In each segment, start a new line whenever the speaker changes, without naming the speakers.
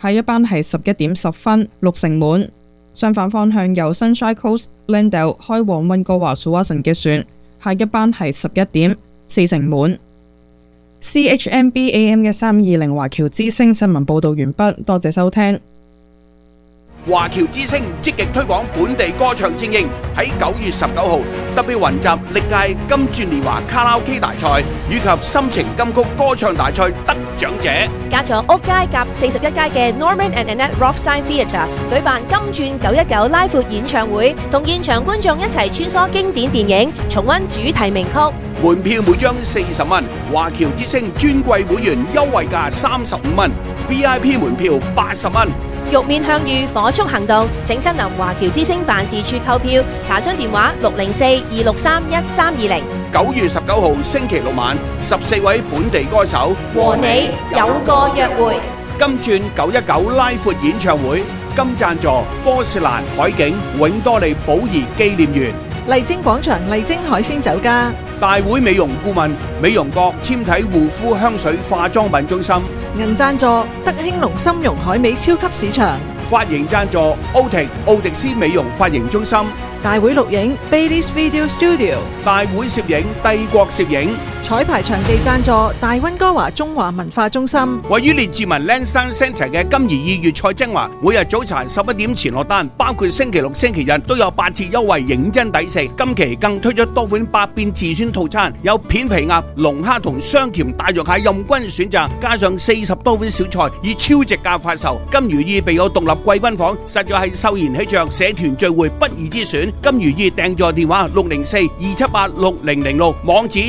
下一班係11點10分，6成滿。相反方向由 Sunshine Coast Glendale 開往溫哥華 Tsawwassen 嘅船，下一班係11點4成滿。CHMB AM 嘅320華僑之聲新聞報導完畢，多謝收聽。
華僑之聲積極推廣本地歌唱精英，喺9月19號特別雲集歷屆金鑽年華卡拉 OK 大賽以及心情金曲歌唱大賽得獎者，
加咗屋街夾41街嘅 Norman and Annette Rothstein Theatre 舉辦金鑽919拉闊演唱會，同現場觀眾一齊穿梭經典電影，重溫主題名曲。
門票每張40蚊，華僑之聲尊貴會員優惠價35蚊 ，VIP 門票80蚊。
玉面向遇火速行動，請親臨華僑之聲辦事處購票，查詢電話604-263-1320。
9月19號星期六晚，14位本地歌手
和你有個約會。
金鑽919拉闊演唱會，金贊助波士蘭海景永多利寶儀紀念園。
麗晶廣場麗晶海鮮酒家，
大會美容顧問美容閣纖體護膚香水化妝品中心，
銀贊助德興隆參茸海味超級市場，
髮型贊助奧迪斯美容髮型中心，
大會錄影 Bailey's Video Studio，
大會攝影帝國攝影，
彩排場地贊助大溫哥華中華文化中心，
位於列治文 Lansdowne Centre 嘅金怡意粵菜精華，每日早餐11點前落單，包括星期六、星期日都有8折優惠，認真抵食。今期更推出多款百變自選套餐，有片皮鴨、龍蝦同雙甜大肉蟹任君選擇，加上40多款小菜，以超值價發售。金如意備有獨立貴賓房，實在係秀賢喜鵲社團聚會不二之選。金如意訂座電話604-278-6006，網址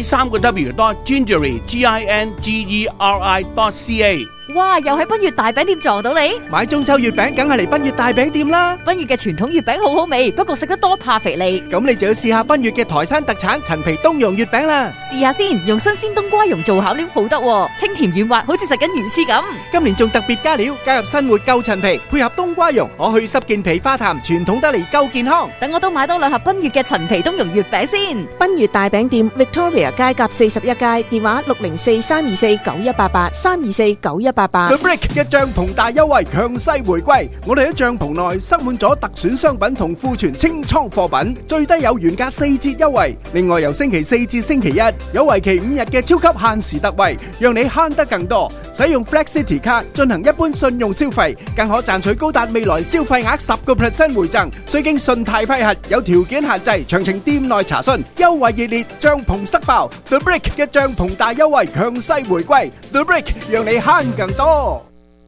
3w.gingery.ca。
哇！又喺奔月大餅店撞到你，
買中秋月餅梗係嚟奔月大餅店啦！
奔月嘅傳統月餅好好味，不過食得多怕肥膩。
咁你就要試下奔月嘅台山特產陳皮冬蓉月餅啦！
試下先，用新鮮冬瓜蓉做餡料好得喎，清甜軟滑，好似食緊魚翅咁。
今年仲特別加料，加入新活夠陳皮，配合冬瓜蓉，可去濕健脾化痰，傳統得嚟夠健康。
等我都買多2盒奔月嘅陳皮冬蓉月餅先。
奔月大餅店 Victoria 街夾41街，電話604-324-9188
The Brick 嘅帳篷大優惠強勢回歸，我哋喺帳篷內塞滿咗特選商品同庫存清倉貨品，最低有原價4折優惠。另外由星期4至星期1有為期5日嘅超級限時特惠，讓你慳得更多。使用 Flex City 卡進行一般信用消費，更可賺取高達未來消費額10% 回贈，需經信貸批核，有條件限制，詳情店內查詢。優惠熱烈，帳篷塞爆 The Brick 嘅帳篷大優惠強勢回歸 The Brick 讓你慳更多。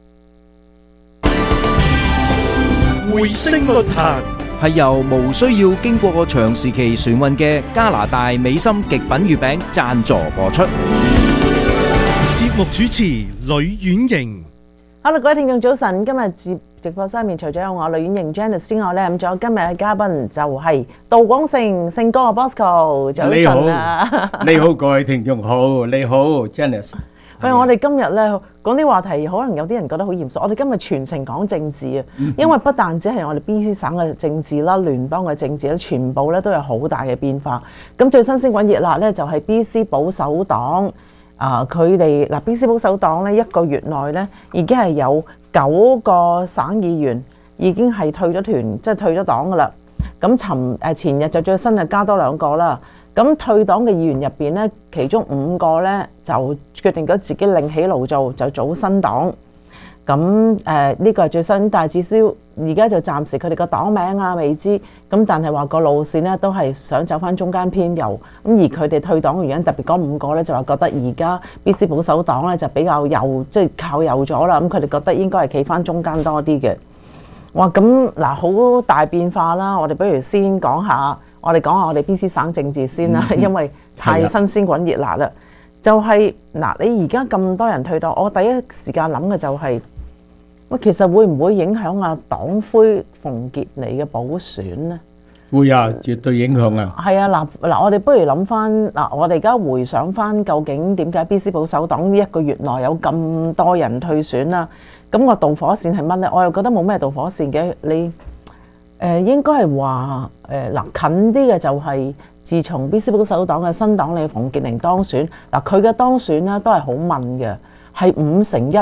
回聲論壇係由無需要經過長時期船運嘅加拿大美心極品月餅贊助播出。
節目主持呂婉瑩。
Hello， 各位聽眾早晨。今日直播室面除咗有我呂婉瑩 Janice 之外咧，咁仲有今日嘅嘉賓就係杜廣成勝哥 Bosco。早晨啊！
你好，各位聽眾好，你好 Janice。
喂，我哋今日咧講啲話題，可能有啲人覺得好嚴肅。我哋今日全程講政治啊，因為不但只係我哋 BC 省嘅政治啦、聯邦嘅政治咧，全部咧都有好大嘅變化。咁最新鮮滾熱辣咧，就係 BC 保守黨。佢哋BC 保守黨咧1個月內咧已經係有9個省議員已經係退咗團，即係退咗黨噶啦。咁前日就最新就加多2個啦。咁退黨嘅議員入邊咧，其中5個咧就決定咗自己另起爐灶，就組新黨。咁呢個係最新，但係至少而家就暫時佢哋個黨名啊未知，咁但係話個路線咧都係想走翻中間偏右，咁而佢哋退黨嘅原因，特別嗰5個咧就話覺得而家 BC 保守黨咧就比較右，即係靠右咗啦，咁佢哋覺得應該係企翻中間多啲嘅。哇，咁嗱好大變化啦！我哋不如先講下，我哋講下 BC 省政治先啦，因為太新鮮滾熱辣啦。就係嗱，你而家咁多人退黨，我第一時間諗嘅就係。其實會唔會影響黨魁馮傑尼嘅補選呢？
會啊，絕對影響啊！
係啊，嗱，我哋不如諗翻我哋而家回想翻，究竟點解 BC 保守黨呢1個月內有咁多人退選啦？咁個導火線係乜呢？我又覺得冇咩導火線嘅，你應該係話近啲嘅就係自從 BC 保守黨嘅新黨李馮傑寧當選，佢嘅當選呢都係好問嘅，係5成1。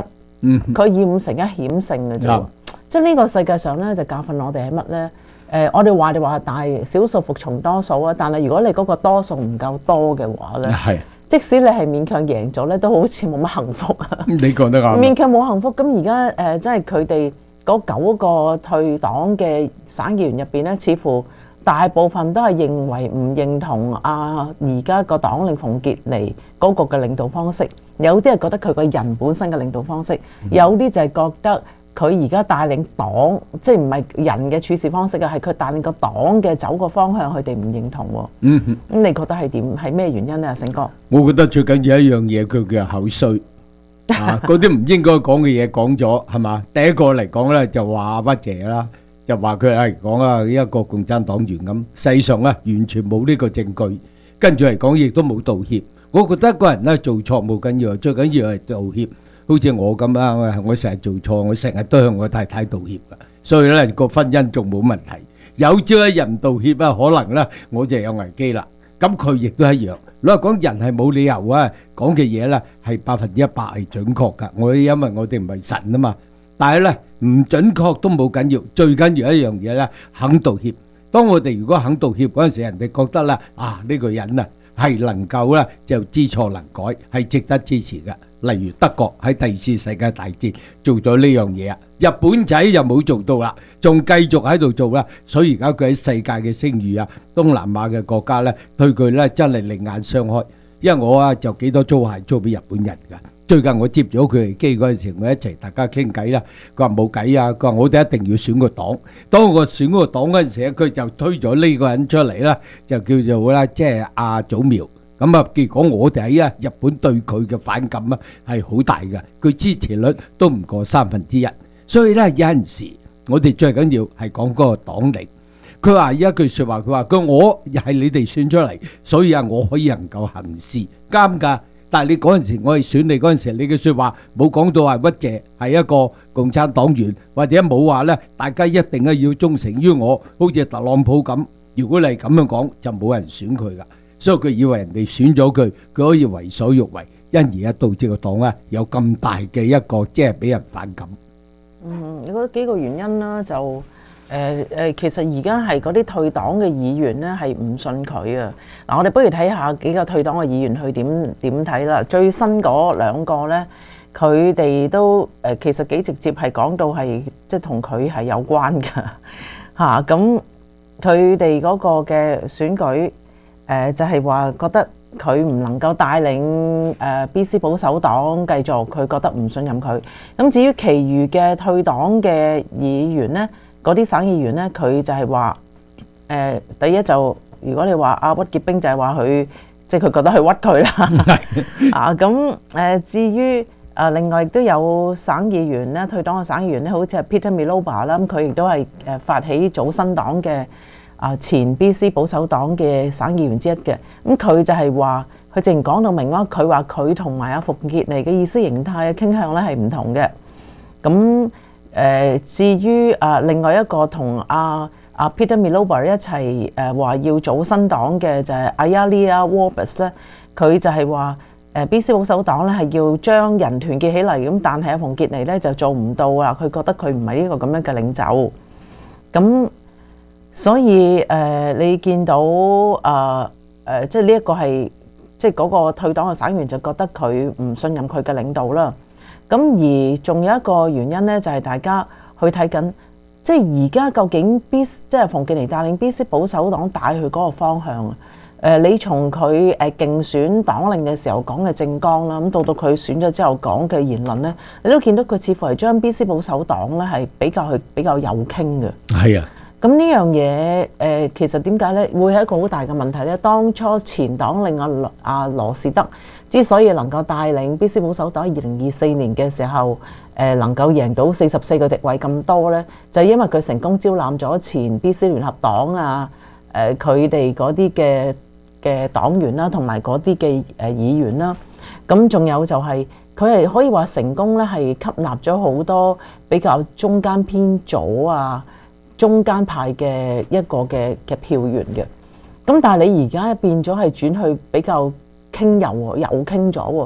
佢2、5成1險勝嘅啫。即係呢個世界上咧，就教訓我哋係乜咧？我哋話大少數服從多數啊，但係如果你嗰個多數唔夠多嘅話咧，即使你係勉強贏咗咧，都好似冇乜幸福啊！
你講得啱。
勉強冇幸福，咁而家即係佢哋嗰9個退黨嘅省議員入邊咧，似乎大部分都係認為唔認同而家個黨領馮傑尼嗰個嘅領導方式，有啲係覺得佢個人本身嘅領導方式，有啲就係覺得佢而家帶領黨，即係唔係人嘅處事方式啊，係佢帶領個黨嘅走個方向，佢哋唔認同喎。咁你覺得係點？係咩原因咧，成哥？
我覺得最緊要一樣嘢，佢叫口衰嗰啲唔應該講嘅嘢講咗，係嘛？第一個嚟講咧就話屈姐啦，就話佢係講啊一個共產黨員咁，實際上咧完全冇呢個證據，跟住嚟講亦都冇道歉。我覺得一個人咧做錯冇緊要，最緊要係道歉。好似我咁啊，我成日做錯，我成日都向我太太道歉噶，所以咧個婚姻仲冇問題。有朝一日唔道歉啊，可能咧我就有危機啦。咁佢亦都一樣。老實講，人係冇理由啊講嘅嘢咧係100%係準確噶。因為我哋唔係神啊嘛。但係咧唔準確都冇緊要，最緊要一樣嘢咧肯道歉。當我哋如果肯道歉嗰陣時，人哋覺得咧呢個人啊係能夠咧就知錯能改，係值得支持嘅。例如德國喺第2次世界大戰做咗呢樣嘢啊，日本仔又冇做到啦，仲繼續喺度做啦，所以而家佢喺世界嘅聲譽啊，東南亞嘅國家咧對佢咧真係另眼相看。因為我就幾多租鞋租俾日本人㗎。最近我接咗佢哋機嗰陣時，我一齊大家傾偈啦。佢話冇計啊，佢話我哋一定要選個黨。當我選嗰個黨嗰陣時，佢就推咗呢個人出嚟啦，就叫做啦，即係阿祖苗。咁啊，結果我哋喺日本對佢嘅反感啊係好大嘅，佢支持率都唔過1/3。所以咧有陣時，我哋最緊要係講嗰個黨領。佢話一句説話，佢話我又係你哋選出嚟，所以我可以能夠行事啱㗎。但係你嗰陣時，我係選你嗰陣時，你嘅説話冇講到話屈謝係一個共產黨員，或者冇話咧大家一定要忠誠於我，好似特朗普咁。如果你係咁樣講，就冇人選佢㗎。所以佢以為人哋選咗佢，佢可以為所欲為，因而導致個黨有咁大嘅一個即係俾人反感。
我覺得幾個原因啦，就其實而家係嗰啲退黨嘅議員咧係唔信佢啊。嗱，我哋不如睇下幾個退黨嘅議員去點睇啦。最新嗰2個咧，佢哋都其實幾直接係講到係即係同佢係有關㗎嚇。咁佢哋嗰個嘅選舉。就係話覺得佢唔能夠帶領BC 保守黨繼續，佢覺得唔信任佢。咁至於其餘嘅退黨嘅議員呢，嗰啲省議員呢，佢就係話第一就如果你話阿屈潔冰就係話佢，即係佢覺得佢屈佢啦。咁至於另外亦都有省議員呢，退黨嘅省議員呢，好似係 Peter Miloba 啦，咁佢亦都係發起組新黨嘅。前 BC 保守黨嘅省議員之一嘅，咁佢就係話，佢直情講到明啦，佢話佢同埋阿馮傑尼嘅意識形態嘅傾向咧係唔同嘅。咁至於另外一個同阿 Peter Miloba 一齊話要組新黨嘅就係 Ayala Warbus 咧，佢就係話BC 保守黨咧係要將人團結起嚟，咁但係阿馮傑尼咧就做唔到啦，佢覺得佢唔係呢個咁樣嘅領袖。咁所以你見到即係呢一個係即係嗰個退黨嘅省員就覺得佢唔信任佢嘅領導啦。咁而仲有一個原因咧，就係大家去睇緊，即係而家究竟即係馮傑尼帶領 BC 保守黨帶去嗰個方向啊。你從佢競選黨領嘅時候講嘅政綱啦，咁到佢選咗之後講嘅言論咧，你都見到佢似乎係將 BC 保守黨咧係比較右傾嘅。係啊。咁呢樣嘢其實點解咧會係一個好大嘅問題咧？當初前黨領阿羅士德之所以能夠帶領 BC 保守黨喺2024年嘅時候能夠贏到44個席位咁多咧，就係因為佢成功招攬咗前 BC 聯合黨啊佢哋嗰啲嘅黨員啦，同埋嗰啲嘅議員啦。咁仲有就係佢係可以話成功咧，係吸納咗好多比較中間偏左啊。中間派嘅一個嘅票源嘅，咁但係你而家變咗係轉去比較傾右傾咗喎，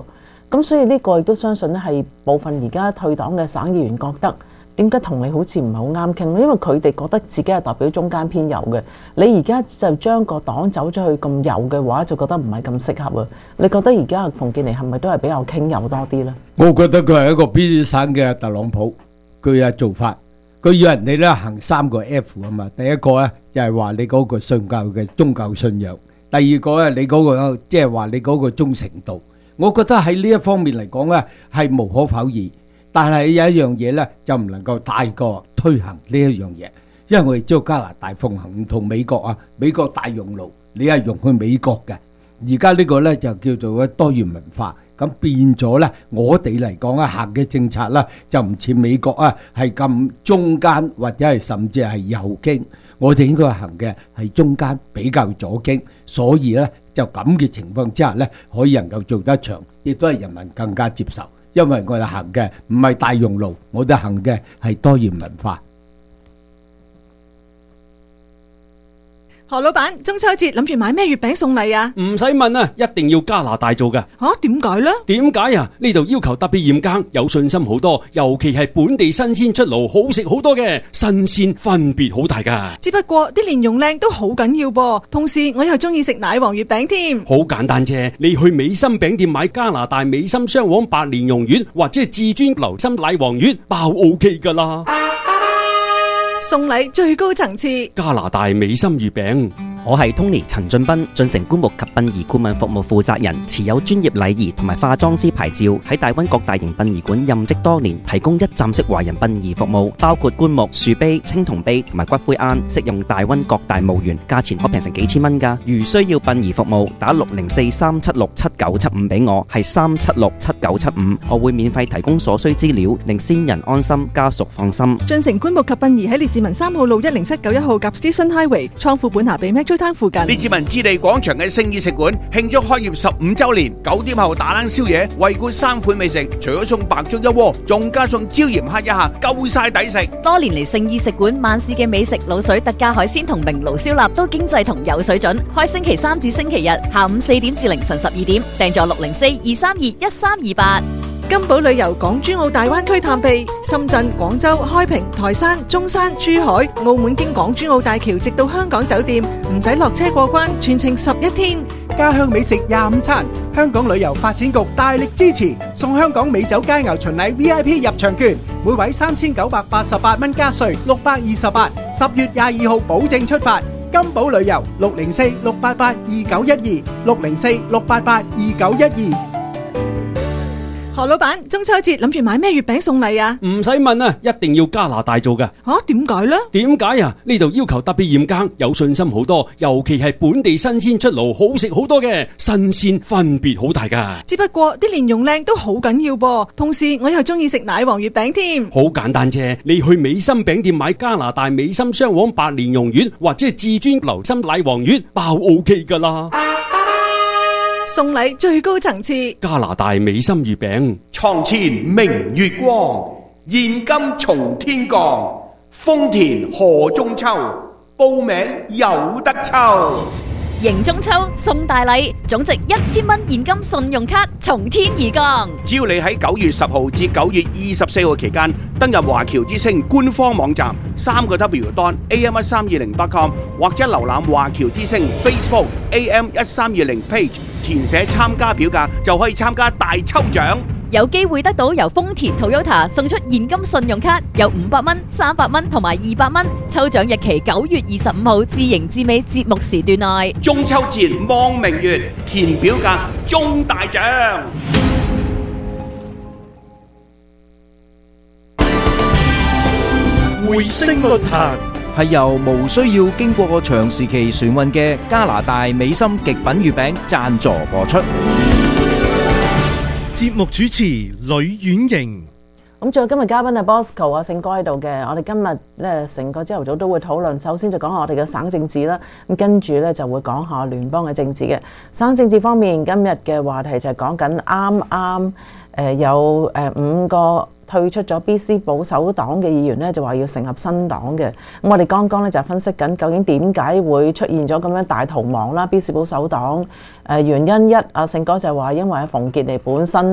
咁所以呢個亦都相信咧係部分而家退黨嘅省議員覺得點解同你好似唔係好啱傾，因為佢哋覺得自己係代表中間偏右嘅，你而家就將個黨走咗去咁右嘅話，就覺得唔係咁適合啊。你覺得而家馮健妮係咪都係比較傾右多啲呢？
我覺得佢係一個邊省嘅特朗普，佢嘅做法，佢要人哋咧行3個 F 啊嘛。第一個咧就係話你嗰個信教嘅宗教信仰，第二個咧你嗰個即係話你嗰個忠誠度。我覺得喺呢一方面嚟講咧係無可否認，但係有一樣嘢咧就唔能夠太過推行呢一樣嘢，因為我哋知道加拿大奉行唔同美國啊，美國大熔爐，你係容許美國嘅，而家呢個咧就叫做多元文化，咁變咗咧我哋嚟講啊行嘅政策咧就唔似美國啊係咁中間或者係甚至係右傾，我哋應該行嘅係中間比較左傾，所以咧就咁嘅情況之下咧，可以能夠做得長，亦都係人民更加接受，因為我哋行嘅唔係大熔爐，我哋行嘅係多元文化。
何老闆，中秋節諗住買咩月餅送禮啊？
唔使問啊，一定要加拿大做㗎。
點解呢？
點解啊？呢度要求特別嚴格，有信心好多，尤其係本地新鮮出爐，好食好多嘅，新鮮分別好大㗎。
只不過啲蓮蓉靚都好緊要噃，同時我又中意食奶黃月餅添。
好簡單啫，你去美心餅店買加拿大美心雙黃白蓮蓉月，或者係至尊流心奶黃月，包 OK 㗎啦。
送禮最高層次，
加拿大美心月餅。
我係 Tony 陳俊斌，進城棺木及殯儀顧問服務負責人，持有專業禮儀同埋化妝師牌照，喺大灣各大型殯儀館任職多年，提供一站式華人殯儀服務，包括棺木、樹碑、青銅碑同埋骨灰龕，適用大灣各大墓園，價錢可平成幾千蚊㗎。如需要殯儀服務，打604-376-7975俾我，係376-7975，我會免費提供所需資料，令先人安心，家屬放心。
進城棺木及殯儀喺列治文3號路10791號夾 Station Highway，倉庫本下比 Metro Town 附近。
列治文置地廣場嘅聖意食館慶祝開業15週年，9點後打冷宵夜，惠顧3款美食，除咗送白粥一鍋，仲加送椒鹽蝦一下，夠晒抵食。
多年嚟聖意食館萬事嘅美食、滷水、特價海鮮同明爐燒臘都經濟同有水準，開星期3至星期日下午4點至凌晨12點，訂座604-232-1328。
金寶旅遊港珠澳大灣區探秘，深圳、廣州、開平、台山、中山、珠海、澳門經港珠澳大橋直到香港酒店，唔使落車過關，全程11天。
家鄉美食25餐，香港旅遊發展局大力支持，送香港美酒佳肴巡禮 VIP 入場券，每位3988蚊加稅，628，10月22號保證出發。金寶旅遊604-688-2912，604-688-2912。
何老闆，中秋節諗住買咩月餅送禮啊？
唔使問啊，一定要加拿大做㗎。
點解呢？
點解啊？呢度要求特別嚴格，有信心好多，尤其係本地新鮮出爐，好食好多嘅，新鮮分別好大㗎。
只不過啲蓮蓉靚都好緊要噃，同時我又中意食奶黃月餅添。
好簡單啫，你去美心餅店買加拿大美心雙黃白蓮蓉月，或者係至尊流心奶黃月，包 OK 㗎啦。
送禮最高層次，
加拿大美心月餅。
床前明月光，現金從天降，豐田賀中秋，報名有得抽。
迎中秋送大禮，總值1000蚊現金信用卡從天而降。
只要你喺9月10號至9月24號期間登入華僑之星官方網站3w.am1320.com 或者瀏覽華僑之星 Facebook AM1320 page， 填寫參加表格就可以參加大抽獎。
有機會得到由豐田 Toyota 送出現金信用卡，有500蚊、300蚊同埋200蚊。抽獎日期9月25號至迎至尾節目時段內。
中秋節望明月，填表格中大獎。
回聲論壇
係由無需要經過長時期船運嘅加拿大美心極品月餅贊助播出。
節目主持呂婉瑩。
咁仲有今日嘉賓係 Bosco 啊，勝哥喺度嘅。我哋今日咧成個朝頭早都會討論，首先就講下我哋嘅省政治啦。咁跟住咧就會講下聯邦嘅政治嘅。省政治方面，今日嘅話題就係講緊啱有5個退出咗 BC 保守黨嘅議員咧，就話要成立新黨嘅。咁我哋剛剛咧就分析緊究竟點解會出現咗咁樣大逃亡啦？BC 保守黨原因一，阿勝哥就話因為馮傑尼本身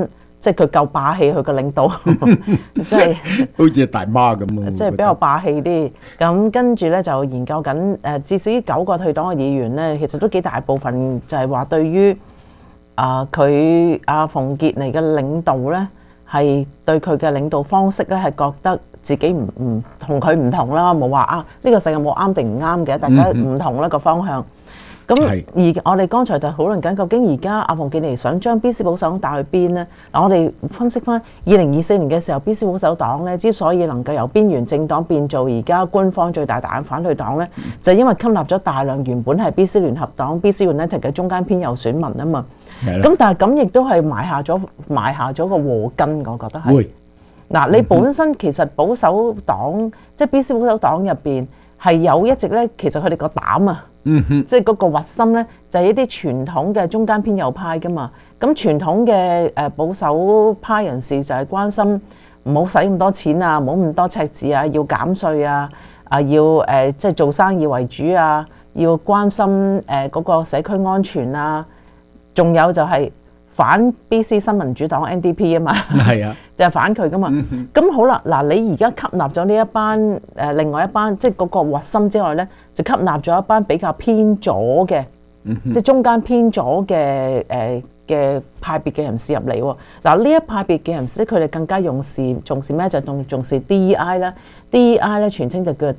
即係佢夠霸氣，佢個領導即係
好似大媽咁啊，
即係比較霸氣啲。咁跟住咧就研究緊至少9個退黨嘅議員咧，其實都幾大部分就係話對於佢阿馮傑尼嘅領導咧，係對佢嘅領導方式咧係覺得自己唔同佢唔同啦，冇話呢個世界冇啱定唔啱嘅，大家唔同啦個方向。咁而我哋剛才就討論緊，究竟而家阿馮傑尼想將 BC 保守黨帶去邊呢？嗱，我哋分析翻2024年嘅時候，BC 保守黨咧之所以能夠由邊緣政黨變做而家官方最大嘅反對黨咧，就係因為吸納咗大量原本係 BC 聯合黨 BC United 嘅中間偏右選民啊嘛。咁但係咁亦都係埋下咗個禍根，我覺得係。嗱，你本身其實保守黨即係 BC 保守黨入邊係有一直咧，其實佢哋個膽啊。即係嗰個核心咧，就係一啲傳統嘅中間偏右派噶嘛。咁傳統嘅保守派人士就係關心唔好使咁多錢啊，唔好咁多赤字啊，要減稅啊，要即係做生意為主啊，要關心嗰個社區安全啊，仲有就係反 BC 新民主黨 NDP 啊嘛，係啊，就係反佢噶嘛。咁好啦，嗱，你而家吸納咗呢一班另外一班，即係嗰個核心之外咧，就吸納咗一班比較偏左嘅，即係中間偏左嘅嘅派別嘅人士入嚟喎。嗱，呢一派別嘅人士咧，佢哋更加重視咩？就重視 DEI 啦。DEI 咧全稱就叫做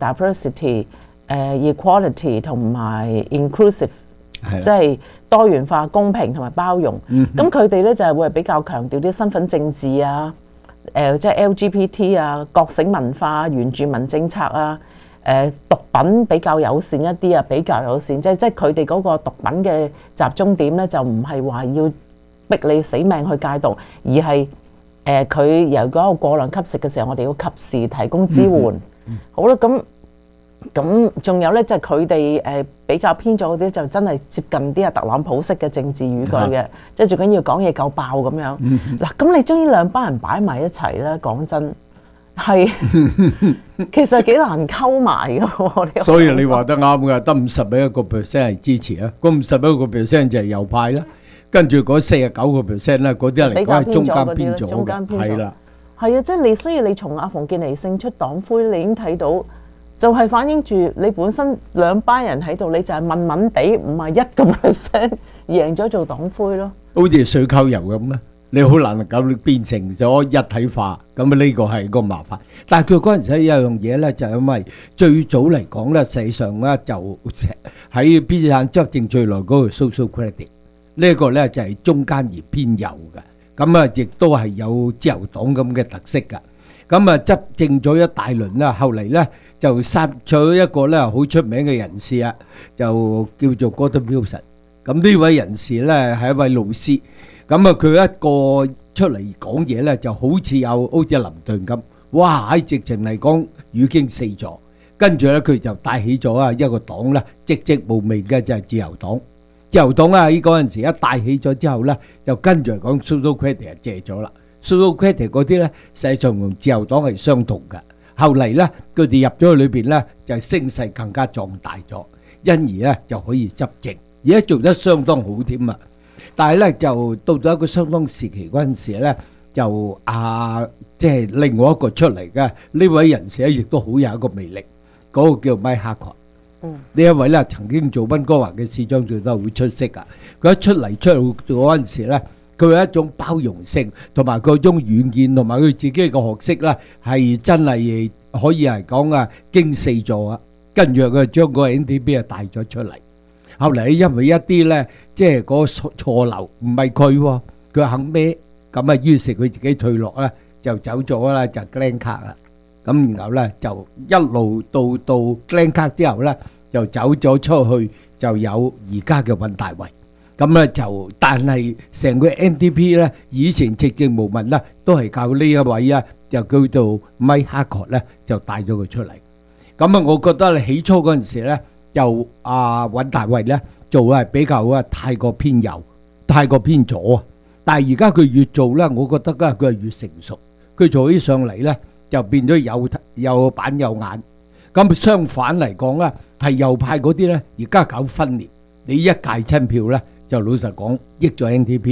diversity、equality 同埋 inclusive。即係多元化、公平同埋包容。咁佢哋咧就係會係比較強調啲身份政治啊，即係 LGBT 啊、覺醒文化、原住民政策啊，毒品比較友善一啲啊，比較友善，即係佢哋嗰個毒品嘅集中點咧，就唔係話要逼你死命去戒毒，而係佢由嗰個過量吸食嘅時候，我哋要及時提供支援。好啦，咁仲有咧，即係佢哋比較偏左嗰啲，就真係接近啲特朗普式嘅政治語句嘅，即係最緊要講嘢夠爆咁樣。嗱，咁你將呢兩班人擺埋一齊咧，講真係其實幾難溝埋嘅。
所以你話得啱嘅，得51% 係支持啊，嗰51%就係右派啦，跟住嗰49% 咧，嗰啲嚟講係中間偏左嘅，係啦，
係啊，即係你，所以你從阿馮傑尼勝出黨魁，你已經睇到。就係反映住你本身兩班人喺度，你就係問問地51% 贏咗做黨魁咯。
好似水溝油咁啦，你好難夠變成咗一體化，咁啊呢個係個麻煩。但係佢嗰陣時有樣嘢咧，就係因為最早嚟講咧，實際上咧就喺 BC 省執政最耐嗰個 Social Credit 呢個咧就係中間而偏右嘅，咁啊亦都係有自由黨咁嘅特色㗎。咁啊執政咗一大輪啦，後嚟咧就殺咗一個咧好出名嘅人士啊，就叫做 Gordon Wilson。咁呢位人士咧係一位老師，咁啊佢一個出嚟講嘢咧就好似林頓咁，哇喺直情嚟講語驚四座。跟住咧佢就帶起咗一個黨咧，寂寂無名嘅就係自由黨。自由黨啊喺嗰陣時一帶起咗之後咧，就跟住嚟講 Social Credit 就借咗啦。Social Credit 嗰啲咧，實際上同自由黨係相同嘅。後嚟咧，佢哋入咗去裏邊咧，就聲勢更加壯大咗，因而咧就可以執政，而家做得相當好添啊！但係咧就到咗一個相當時期嗰陣時咧，就即係另外一個出嚟嘅呢位人士咧，亦都好有一個魅力，嗰個叫 Mike Harcourt。呢一位咧曾經做溫哥華嘅市長做得好出色啊！佢一出嚟嗰陣時咧。佢有一種包容性，同埋嗰種遠見，同埋佢自己嘅學識咧，係真係可以係講驚四座啊！跟住佢將個 NDP 帶咗出嚟。後嚟因為一啲咧，即係嗰個錯漏，唔係佢喎，佢肯孭，咁啊，於是佢自己退落啦，就走咗啦，就 Glencoe 啦。咁然後咧就一路到 Glencoe 之後咧，就走咗出去，就有而家嘅尹大維。咁咧就，但係成個 NDP 咧，以前寂寂無聞啦，都係靠呢一位啊，就叫做 Mike Harcourt咧，就帶咗佢出嚟。咁啊，我覺得你起初嗰陣時咧，就尹大維咧做係比較太過偏右、太過偏左啊。但係而家佢越做咧，我覺得咧佢係越成熟。佢做起上嚟咧，就變咗有板有眼。咁相反嚟講咧，係右派嗰啲咧，而家搞分裂，你一界親票咧。就老實講，益咗 NDP，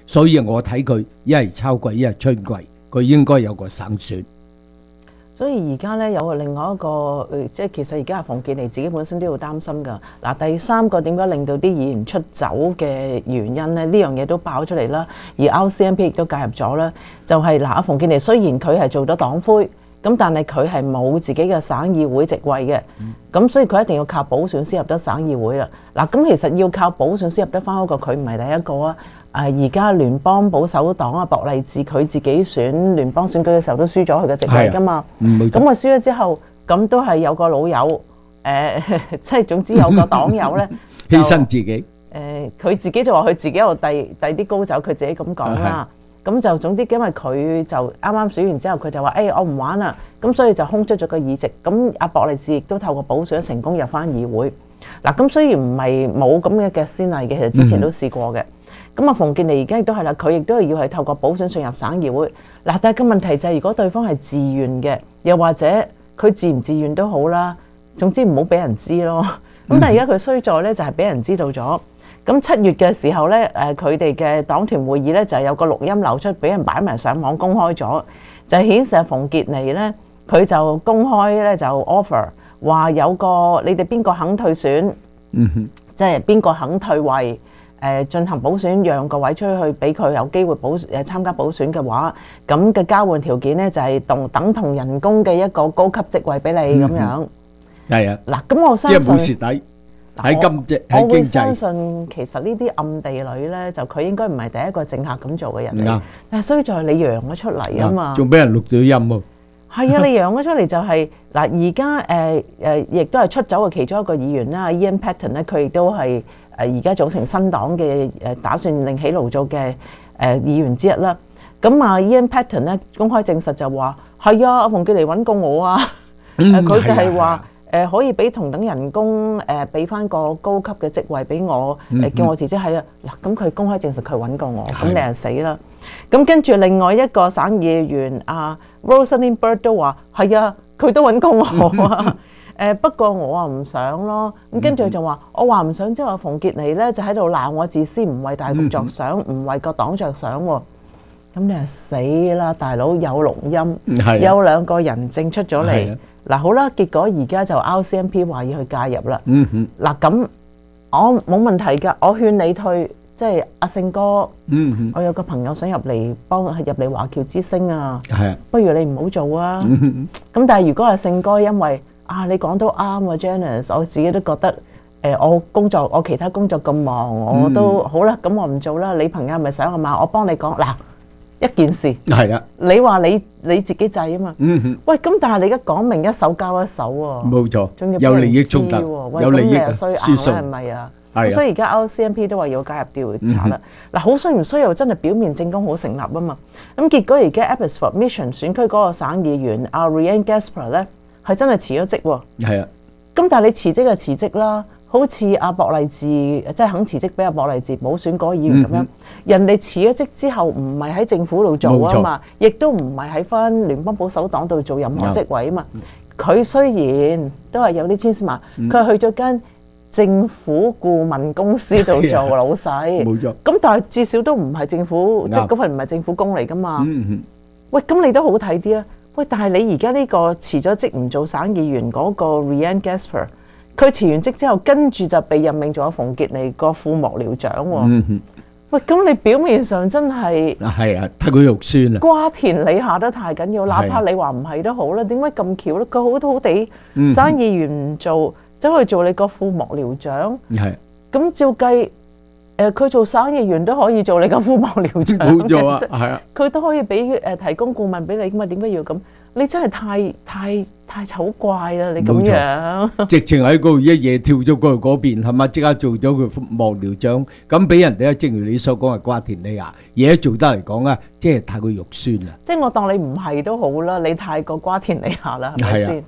所以我睇佢一係秋季，一係春季，佢應該有個省選。
所以而家咧有另外一個即係其實而家阿馮健妮自己本身都要擔心㗎。嗱，第三個點解令到啲議員出走嘅原因咧？呢樣嘢都爆出嚟啦。而 RCMP 亦都介入咗啦，就係阿馮健妮雖然佢係做咗黨魁，咁但係佢係冇自己嘅省議會席位嘅，咁所以佢一定要靠補選先入得省議會啦。嗱，咁其實要靠補選先入得翻嗰個，佢唔係第一個啊。而家聯邦保守黨啊，博勵治佢自己選聯邦選舉嘅時候都輸咗佢嘅席位㗎嘛。咁佢輸咗之後，咁都係有個老友，即係總之有個黨友咧
犧牲自己。
佢自己就話佢自己又遞啲高酒，佢自己咁講啦。咁就總之因為佢就啱啱選完之後，佢就話：我唔玩啦。咁所以就空出咗個議席。咁阿博勵治亦都透過補選成功入翻議會。嗱，咁雖然唔係冇咁嘅先例嘅，其實之前都試過嘅。咁啊，馮健妮而家亦都係啦，佢亦都係要係透過補選進入省議會。嗱，但係個問題就係，如果對方係自願嘅，又或者佢自唔自願都好啦，總之唔好俾人知咯。咁但係而家佢衰在咧，就係俾人知道咗。咁7月嘅時候咧，佢哋嘅黨團會議咧就有個錄音流出，俾人擺埋上網公開咗，就顯示阿馮健妮咧，佢就公開咧就 offer 話有個你哋邊個肯退選，即係邊個肯退位。進行補選，讓個位出去俾佢有機會參加補選嘅話，咁嘅交換條件咧就係等同人工嘅一個高級職位俾你咁樣。
係啊，
嗱，咁我相信
即係冇蝕底喺經濟。
我會相信其實呢啲暗地裏咧，就佢應該唔係第一個政客咁做嘅人嚟。但係衰在你揚咗出嚟啊嘛，
仲俾人錄咗音喎。
係啊，你揚咗出嚟就係嗱，而家亦都係出走嘅其中一個議員啦，Ian Paton 咧，佢亦都係而家組成新黨嘅打算另起爐灶嘅議員之一啦。咁啊 Ian Paton 咧公開證實就話係啊，阿馮健妮揾過我啊，佢就係話可以俾同等人工俾翻個高級嘅職位俾我，叫我辭職。係啊，嗱，咁佢公開證實佢揾過我，咁你係死啦。咁跟住另外一個省議員啊 Rosalind Bird 都話係啊，佢都揾過我啊。不過我啊唔想咯，咁跟住就話我話唔想之後，馮健妮咧就喺度鬧我自私，唔為大局着想，唔為個黨着想喎。咁你係死啦，大佬，有錄音，有2個人證出咗嚟。嗱，好啦，結果而家就 RCMP 話要去介入啦。嗱，咁我冇問題㗎，我勸你退，即係阿勝哥。我有個朋友想入嚟華僑之星啊，不如你唔好做啊。咁但係如果阿勝哥因為你講都啱啊 Janice， 我自己都覺得我其他工作咁忙，我都好啦，咁我唔做啦。你朋友係咪想啊嘛？我幫你講嗱一件事，係啊，你話你自己制啊嘛。喂，咁但係你而家講明一手交一手喎，冇錯，有利益衝突，有利益嘅輸送係咪啊？所以而家 RCMP 都話要介入調查啦。嗱，好衰唔衰又真係表面證供好成立啊嘛。咁結果而家 Abbotsford Mission 選區嗰個省議員阿 Rhiannon Gaspar 咧，係真係辭咗職喎。係啊，咁但係你辭職就辭職啦，好似阿博勵治即係肯辭職俾阿博勵治補選嗰個議員咁樣，人哋辭咗職之後唔係喺政府度做啊嘛，亦都唔係喺翻聯邦保守黨度做任何職位啊嘛。佢雖然都係有啲千絲萬，佢係去咗間政府顧問公司度做老細，冇錯。咁但係至少都唔係政府，即係嗰份唔係政府工嚟噶嘛。喂，咁你都好睇啲啊！喂，但係你而家呢個辭咗職唔做省議員嗰個 Rhiannon Gaspar， 佢辭完職之後，跟住就被任命做馮健妮個副幕僚長喎。喂，咁你表面上真係係啊，太過肉酸啦，瓜田李下得太緊要，哪怕你話唔係都好啦，點解咁巧咧？佢好好地省議員唔做，走去做你個副幕僚長，係咁照計。佢做省議員都可以做你個副幕僚長，冇錯啊，係啊，佢都可以俾提供顧問俾你噶嘛？點解要咁？你真係太醜怪啦！你咁樣，直情喺嗰度一夜跳咗過去嗰邊，係咪？即刻做咗佢副幕僚長，咁俾人哋咧，正如你所講係瓜田李下，而家做得嚟講啊，即係太過肉酸啦。即係我當你唔係都好啦，你太過瓜田李下啦，係咪先？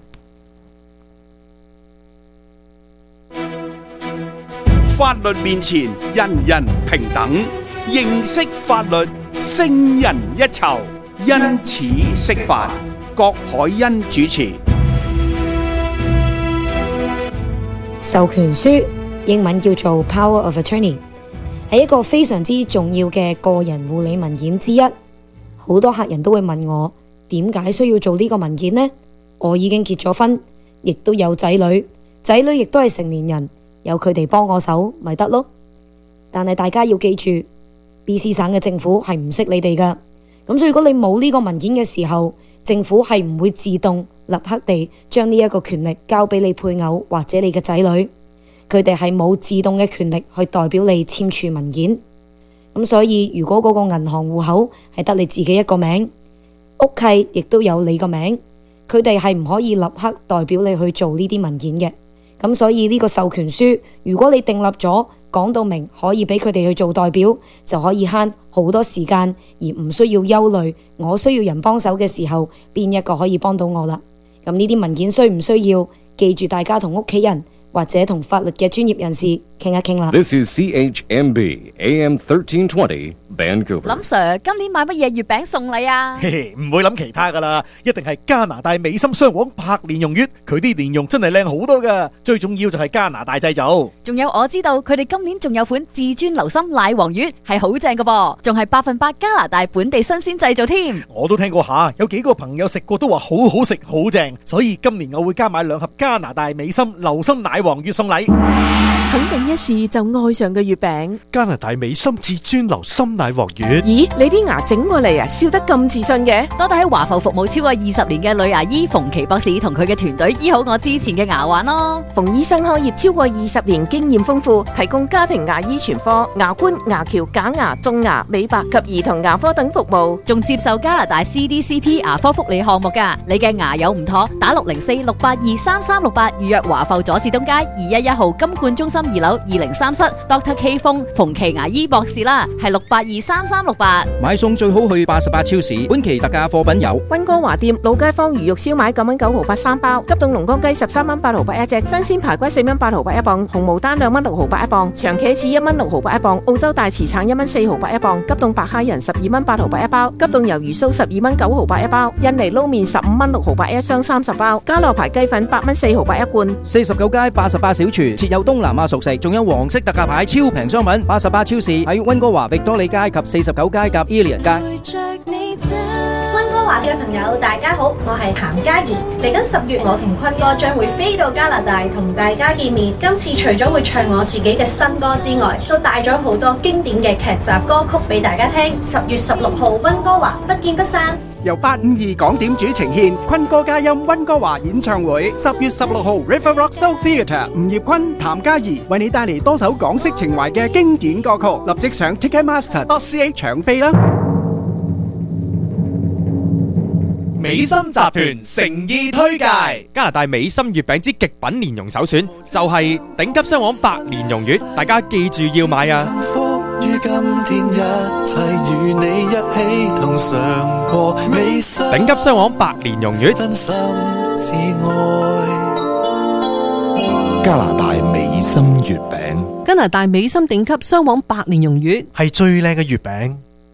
法律面前，人人平等。認識法律，勝人一籌。因此釋法，郭海欣主持。
授權書英文叫做 Power of Attorney， 係一個非常之重要嘅個人護理文件之一。好多客人都會問我點解需要做呢個文件呢？我已經結咗婚，亦都有仔女，仔女亦都係成年人，有佢哋幫我手咪得咯。但係大家要記住， BC 省嘅政府係唔識你哋噶，咁所以如果你冇呢個文件嘅時候，政府係唔會自動立刻地將呢一個權力交俾你配偶或者你嘅仔女，佢哋係冇自動嘅權力去代表你簽署文件。咁所以如果嗰個銀行戶口係得你自己一個名，屋契亦都有你個名，佢哋係唔可以立刻代表你去做呢啲文件嘅。咁所以呢個授權書，如果你訂立咗講到明可以俾佢哋去做代表，就可以慳好多時間，而唔需要憂慮我需要人幫手嘅時候邊一個可以幫到我啦。咁呢啲文件需唔需要？記住大家同屋企人或者同法律嘅專業人士傾一傾啦。
This is CHMB AM 1320 Vancouver。
林 Sir， 今年買乜嘢月餅送禮啊？
嘿嘿，唔會諗其他噶啦，一定係加拿大美心雙黃柏蓮蓉月，佢啲蓮蓉真係靚好多噶，最重要就係加拿大製造。
仲有我知道佢哋今年仲有款至尊流心奶黃月，係好正噶噃，仲係100%加拿大本地新鮮製造添。
我都聽過下，有幾個朋友食過都話好好食好正，所以今年我會加買2盒加拿大美心流心奶黃月送禮。
肯定一試就愛上嘅月餅，
加拿大美心至尊流心奶黃月。
咦，你啲牙整過嚟啊，笑得咁自信嘅？
多得喺華埠服務超過20年嘅女牙醫馮琪博士同佢嘅團隊醫好我之前嘅牙患咯。
馮醫生開業超過20年，經驗豐富，提供家庭牙醫全科、牙冠、牙橋、假牙、種牙、美白及兒童牙科等服務，
仲接受加拿大 CDCP 牙科福利項目噶。你嘅牙有唔妥，打604-682-3368預約華埠佐治東街211號金冠中心2樓203室 Dr. K 風馮琪牙醫博士啦，係682-3368。
買餸最好去88超市，本期特價貨品有
溫哥華店老街坊魚肉燒賣9蚊9毫8 3包，急凍龍江雞13蚊8毫8一隻，新鮮排骨4蚊8毫8一磅，紅毛丹2蚊6毫8一磅，長茄子1蚊6毫8一磅，澳洲大慈橙1蚊4毫8一磅，急凍白蝦仁12蚊8毫8一包，急凍魷魚鬚12蚊9毫8一包，印尼撈麵15蚊6毫8一箱30包，加樂牌雞粉8蚊4毫8一罐。
49街88小廚設有東南亞熟食，仲有黃色特價牌超平商品。88超市喺溫哥華域多利街及49街夾 Ilian 街。
溫哥華嘅朋友大家好，我係譚嘉怡。嚟緊10月，我同坤哥將會飛到加拿大同大家見面。今次除咗會唱我自己嘅新歌之外，都帶咗好多經典嘅劇集歌曲俾大家聽。10月16號溫哥華不見不散。
由852港點主呈獻坤哥嘉音溫哥華演唱會，10月16號 River Rock Soul Theatre， 吳業坤、譚嘉怡為你帶嚟多首港式情懷嘅經典歌曲，立即上 Ticketmaster.ca 搶飛啦！
美心集團誠意推介加拿大美心月餅之極品蓮蓉首選，就係頂級雙黃白蓮蓉月，大家記住要買啊！
於今天一切與你一起同嘗過美心，
頂級雙黃白蓮蓉月，
真心至愛。加拿大美心月餅，
加拿大美心頂級雙黃白蓮蓉月
係最靚嘅月餅。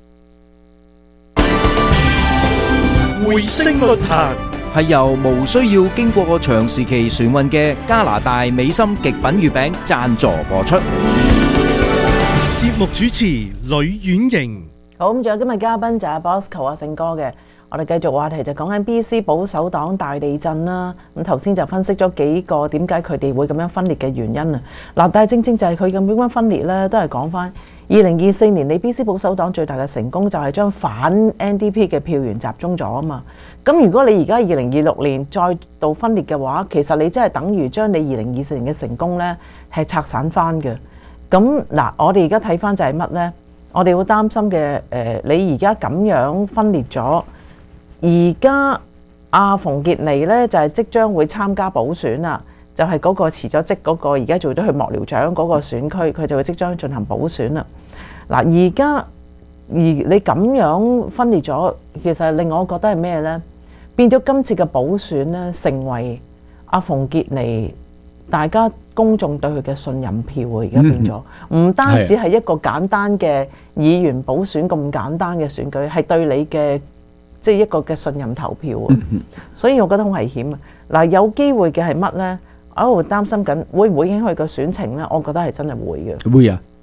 匯星論壇
係由無需要經過長時期船運嘅加拿大美心極品月餅贊助播出。
節目主持呂婉瑩。
好，咁仲有今日嘉賓就係 Bosco 阿勝哥嘅。我哋繼續話題就講緊 BC 保守黨大地震啦。咁頭先就分析咗幾個點解佢哋會咁樣分裂嘅原因啊。嗱，但係正正就係佢咁樣分裂咧，都係講翻2024年你 BC 保守黨最大嘅成功就係將反 NDP 嘅票源集中咗啊嘛。咁如果你而家2026年再度分裂嘅話，其實你真係等於將你2024年嘅成功咧係拆散翻嘅。咁嗱，我哋而家睇翻就係乜呢？我哋會擔心嘅你而家咁樣分裂咗，而家阿馮傑尼呢，就係即將會參加補選啦，就係嗰個辭咗職嗰個，而家做咗去幕僚長嗰個選區，佢就會即將進行補選啦。嗱，而你咁樣分裂咗，其實令我覺得係咩呢？變咗今次嘅補選呢，成為阿馮傑尼大家公眾對佢嘅信任票喎，而家變咗，唔單止係一個簡單嘅議員補選咁簡單嘅選舉，係對你嘅即係一個嘅信任投票喎，所以我覺得好危險啊！嗱，有機會嘅係乜呢？我會擔心緊會唔會影響佢個選情呢？我覺得係真係會嘅。
會啊，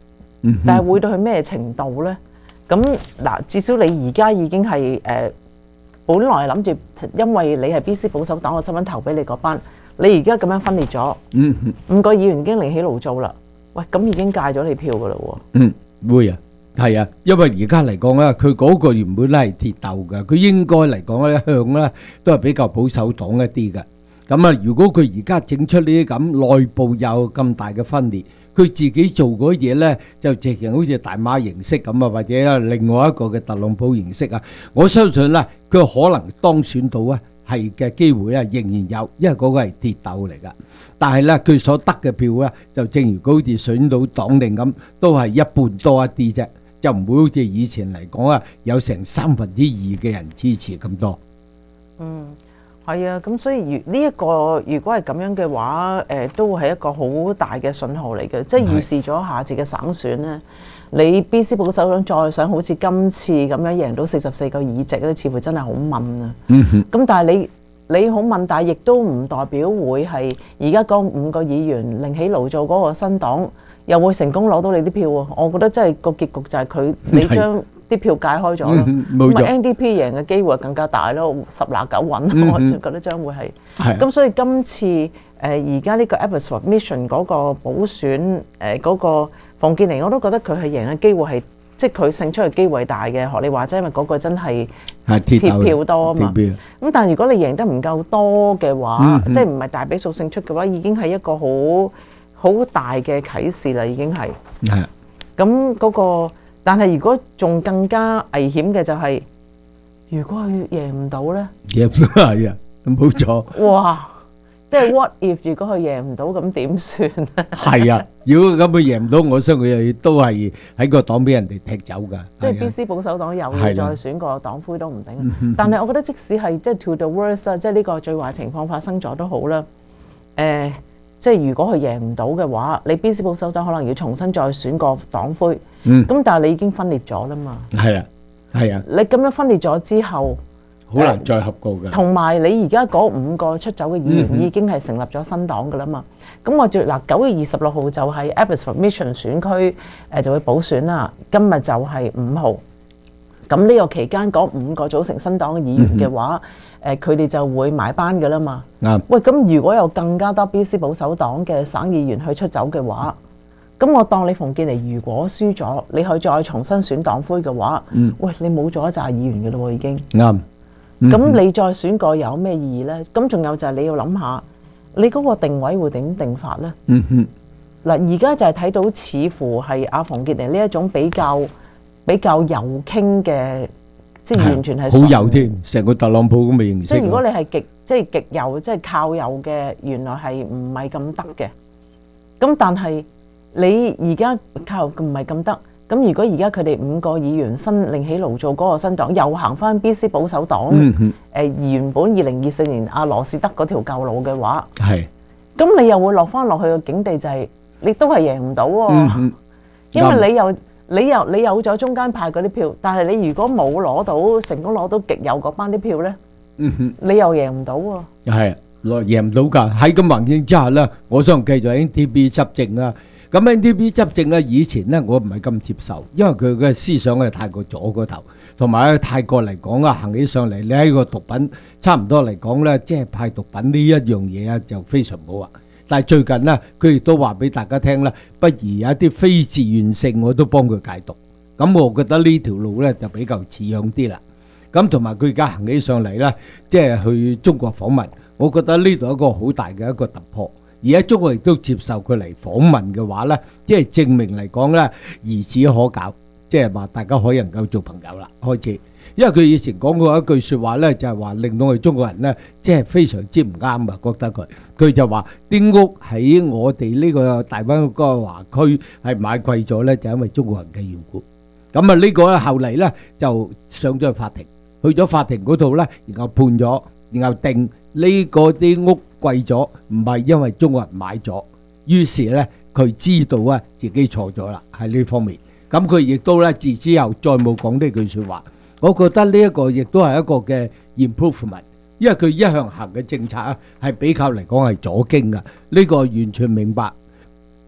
但係會到去咩程度呢？咁嗱，至少你而家已經係本來諗住，因為你係 BC 保守黨嘅身份投俾你嗰班，你而家咁樣分裂咗，5個議員已經另起爐灶啦。喂，咁已經戒咗你票噶啦喎。
會啊，係啊，因為而家嚟講咧，佢嗰個原本咧係鐵鬥嘅，佢應該嚟講咧一向咧都係比較保守黨一啲嘅。咁啊，如果佢而家整出呢啲咁內部有咁大嘅分裂，佢自己做嗰嘢咧就直情好似大媽形式咁啊，或者另外一個嘅特朗普形式啊，我相信咧佢可能當選到啊係嘅機會咧仍然有，因為嗰個係鐵鬥嚟噶。但係咧佢所得嘅票咧就正如佢好似選到黨定咁，都係一半多一啲啫，就唔會好似以前嚟講啊有成2/3嘅人支持咁多。
係啊，咁所以呢一個如果係咁樣嘅話，都係一個好大嘅信號嚟嘅，即係預示咗下次嘅省選咧，你 BC 保守黨再想好似今次咁樣贏到44個議席咧，似乎真係好問啊。咁但係你好問，但係亦都唔代表會係而家嗰5個議員另起爐灶嗰個新黨又會成功攞到你啲票喎。我覺得真係個結局就係你將啲票解開咗咯，咁NDP 贏嘅機會更加大咯，10拿9穩，我覺得將會係。咁所以今次而家呢個 Abbotsford Mission 嗰個補選嗰個馮健妮，我都覺得佢係贏嘅機會係，即係佢勝出嘅機會大嘅。學你話齋，因為嗰個真係鐵票多啊嘛。咁但係如果你贏得唔夠多嘅話，即係唔係大比數勝出嘅話，已經係一個好大嘅啟示啦，已經係。咁嗰個。但係如果仲更加危險嘅就係，如果佢贏唔到咧，
贏唔到係啊，冇錯。
哇！即係 what if 如果佢贏唔到咁點算咧？
係啊，如果咁佢贏唔到，我相信佢都係喺個黨俾人哋踢走㗎。
即係 BC 保守黨又要再選個黨魁都唔定。但係我覺得即使係即係 to the worst 啊，即係呢個最壞情況發生咗都好啦。即係如果佢贏唔到嘅話，你 BC 保守黨可能要重新再選個黨魁。咁但係你已經分裂咗啦嘛。係啊，係啊。你咁樣分裂咗之後，
好難再合過嘅。
同埋你而家嗰5個出走嘅議員已經係成立咗新黨噶啦嘛。咁我9月26號就係 Abbotsford Mission 選區就會補選啦。今日就係5號。咁呢個期間嗰5個組成新黨嘅議員嘅話，佢哋就會埋班噶啦嘛。喂，咁如果有更加多 BC 保守黨嘅省議員去出走嘅話，咁我當你馮健妮如果輸咗，你去再重新選黨魁嘅話，喂，你冇咗一紮議員嘅咯喎已經。啱。咁你再選個有咩意義呢？咁仲有就係你要諗下，你嗰個定位會點定法呢？嗱，而家就係睇到似乎係阿馮健妮呢一種比較右傾嘅，即係完全係
好右添，成個特朗普咁嘅形式。
即係如果你係極右，即係靠右嘅，原來係唔係咁得嘅。咁但係你而家靠右唔係咁得。咁如果而家佢哋5個議員新另起爐灶嗰個新黨又行翻 BC 保守黨，原本2024年阿羅士德嗰條舊路嘅話，咁你又會落翻落去嘅境地就係你都係贏唔到喎，因為你有咗中間派嗰啲票，但係你如果冇攞到成功攞到極右嗰班啲票咧，你又贏唔到喎。
係贏唔到㗎，喺咁環境之下咧，我想繼續 NDP 執政啦。咁 NDP 執政咧，以前咧我唔係咁接受，因為佢嘅思想係太過左嗰頭，同埋咧太過嚟講啊，行起上嚟你喺個毒品差唔多嚟講咧，即係派毒品呢一樣嘢啊，就非常好啊。但係最近咧，佢亦都話俾大家聽咧，不如有一啲非自願性，我都幫佢戒毒。咁我覺得呢條路咧就比較似樣啲啦。咁同埋佢而家行起上嚟咧，即係去中國訪問，我覺得呢度一個好大嘅一個突破。而家中國亦都接受佢嚟訪問嘅話咧，即係證明嚟講咧，兒子可教，即係話大家可以能夠做朋友啦。開始，因為佢以前講過一句説話咧，就係話令到我哋中國人咧，即係非常之唔啱啊！覺得佢就話啲屋喺我哋呢個大灣區個華區係買貴咗咧，就因為中國人嘅緣故。咁啊呢個咧後嚟咧就上咗去法庭，去咗法庭嗰度咧，然後判咗，然後定呢個啲屋貴咗，唔係因為中國人買咗，於是咧佢知道啊自己錯咗啦喺呢方面。咁佢亦都咧自之後再冇講呢句説話。我覺得呢一個亦都係一個嘅 improvement， 因為佢一向行嘅政策啊係比較嚟講係左傾噶，呢個完全明白。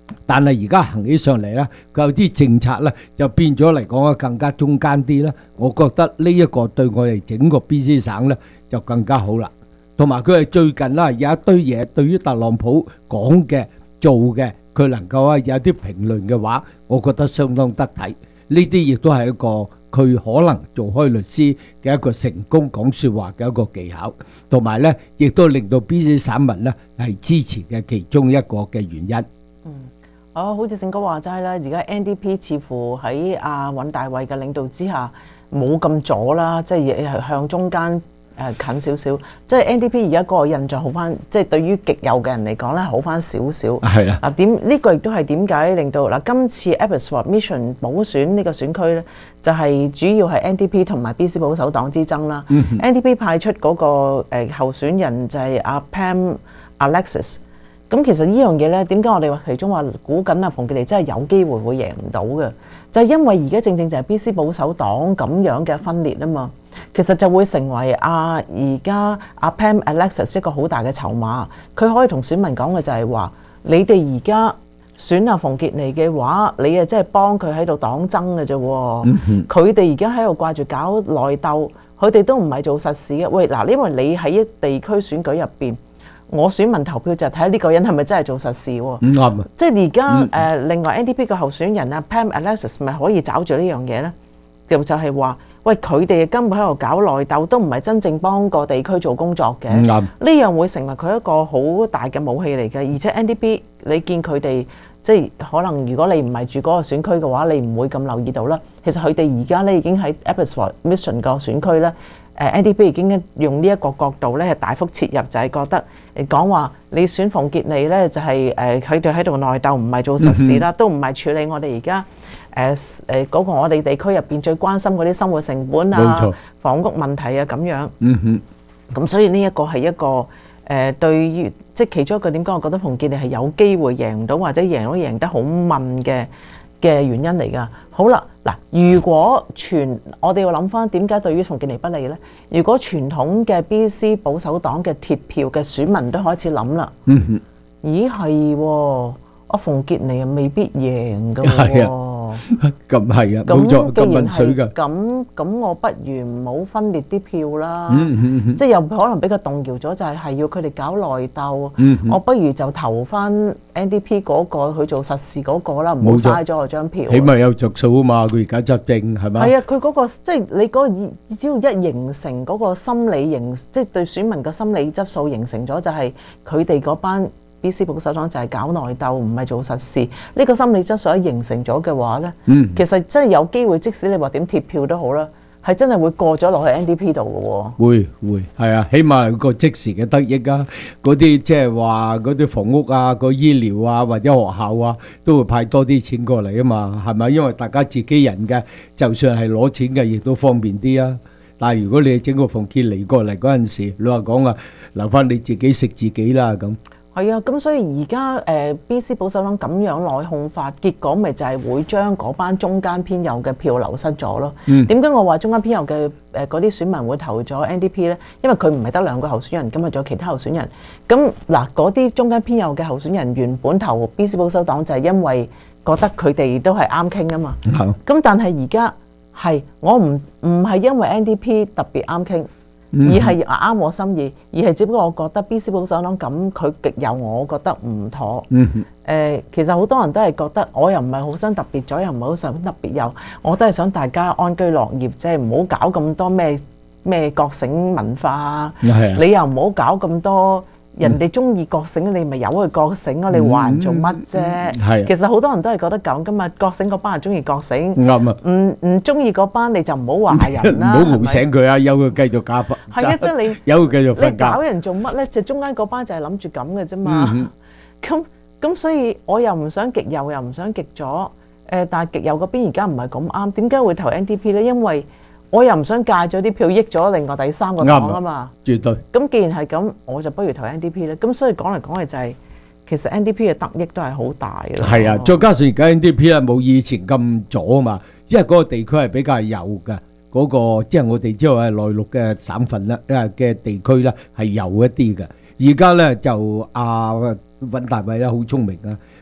但係而家行起上嚟咧，佢有啲政策咧就變咗嚟講更加中間啲啦。我覺得呢一個對我哋整個 BC 省咧就更加好啦。同埋佢係最近啦有一堆嘢對於特朗普講嘅做嘅，佢能夠有啲評論嘅話，我覺得相當得體。呢啲亦都係一個佢可能做開律師嘅一個成功講説話嘅一個技巧，同埋咧亦都令到 BC 省民咧係支持嘅其中一個嘅原因。
好似正哥話齋啦，而家 NDP 似乎喺尹大衛嘅領導之下冇咁左啦，即係向中間近少少。即係 NDP 而家嗰個印象好翻，即係對於極右嘅人嚟講咧好翻少少。係啦。呢個亦都係點解令到今次 Abbotsford Mission 補選呢個選區咧，就係主要係 NDP 同埋 BC 保守黨之爭啦。NDP 派出嗰個候選人就係阿 Pam Alexis。咁其實呢樣嘢咧，點解我哋話其中話估緊馮傑尼真係有機會會贏唔到嘅？就係因為而家正正就係 BC 保守黨咁樣嘅分裂啊嘛，其實就會成為而家阿 Pam Alexis 一個好大嘅籌碼。佢可以同選民講嘅就係話：你哋而家選阿馮傑尼嘅話，你啊真係幫佢喺度黨爭嘅啫。佢哋而家喺度掛住搞內鬥，佢哋都唔係做實事嘅。喂嗱，因為你喺一地區選舉入邊。我選民投票就睇下呢個人係咪真係做實事喎？啱啊！即係而家另外 NDP 嘅候選人Pam Alexis 咪可以找住呢樣嘢咧？就係話，喂，佢哋根本喺度搞內鬥，都唔係真正幫個地區做工作嘅。啱，呢樣會成為佢一個好大嘅武器嚟嘅。而且 NDP 你見佢哋即係可能如果你唔係住嗰個選區嘅話，你唔會咁留意到啦。其實佢哋而家咧已經喺 Abbotsford Mission 個選區咧。NDP 已經用呢一個角度咧，係大幅切入，就係覺得講話你選馮傑尼咧，就係佢哋喺度內鬥，唔係做實事啦，都唔係處理我哋而家嗰個我哋地區入邊最關心嗰啲生活成本啊、房屋問題啊咁樣。咁所以呢一個係一個對於即係其中一個點講，我覺得馮傑尼係有機會贏唔到，或者贏得好問嘅原因嚟㗎。好啦，嗱，如果我哋要諗翻點解對於馮傑尼不利呢？如果傳統嘅 BC 保守黨嘅鐵票嘅選民都開始諗啦，咦係阿馮傑尼又未必贏㗎喎。
咁係啊，冇錯，咁問水㗎。
咁我不如唔好分裂啲票啦。即係又可能俾佢動搖咗，就係要佢哋搞內鬥。我不如就投翻 NDP 嗰個去做實事嗰個啦，唔好嘥咗我張票。
起碼有着數啊嘛，佢而家執政係咪？
係啊，佢嗰個即係你嗰個只要一形成嗰個心理即係對選民嘅心理質素形成咗，就係佢哋嗰班BC 保守黨就係搞內鬥，唔係做實事。呢個心理質素一形成咗嘅話咧，其實真係有機會，即使你話點貼票都好啦，係真係會過咗落去 NDP 度嘅喎。會係啊，起碼有個即時嘅得益啊！嗰啲即係話嗰啲房屋啊、個醫療啊或者學校啊，都會派多啲錢過嚟啊嘛，係咪？因為大家自己人嘅，就算係攞錢嘅，亦都方便啲啊。但係如果你整個馮傑尼過嚟嗰陣時，老實講啊，留翻你自己食自己啦咁。係啊，咁所以而家BC 保守黨咁樣內控法，結果咪就係會將嗰班中間偏右嘅票流失咗咯。點解我話中間偏右嘅嗰啲選民會投咗 NDP 咧？因為佢唔係得兩個候選人，咁啊仲有其他候選人。咁嗱，嗰啲中間偏右嘅候選人原本投 BC 保守黨就係因為覺得佢哋都係啱傾啊嘛。咁但係而家係我唔係因為 NDP 特別啱傾。而係啱我心意，而係只不過我覺得 BC 保守黨咁佢極右，我覺得唔妥。其實好多人都係覺得，我又唔係好想特別左，又唔係好想特別右，我都係想大家安居樂業，即係唔好搞咁多咩覺醒文化啊。你又唔好搞咁多。人哋中意覺醒，你咪由佢覺醒咯，你話人做乜啫？其實好多人都係覺得咁噶嘛，覺醒嗰班人中意覺醒，啱啊！唔中意嗰班你就唔好話人啦，唔好喚醒佢啊，由佢繼續加班。係啊，即係你由佢繼續瞓覺。你搞人做乜咧？就中間嗰班就係諗住咁嘅啫嘛。咁所以我又唔想極右，又唔想極左。但係極右嗰邊而家唔係咁啱，點解會投 NDP 咧？因為我又唔想戒咗啲票，益咗另外第三個黨啊嘛。絕對。咁既然係咁，我就不如投 NDP 咧。咁所以講嚟講去就係，其實 NDP 嘅得益都係好大嘅。係啊，再加上而家 NDP 咧冇以前咁左啊嘛，只係嗰個地區係比較右嘅，嗰個即係我哋知道係內陸嘅省份啦，嘅地區咧係右一啲嘅。而家咧就尹大衛咧好聰明啊，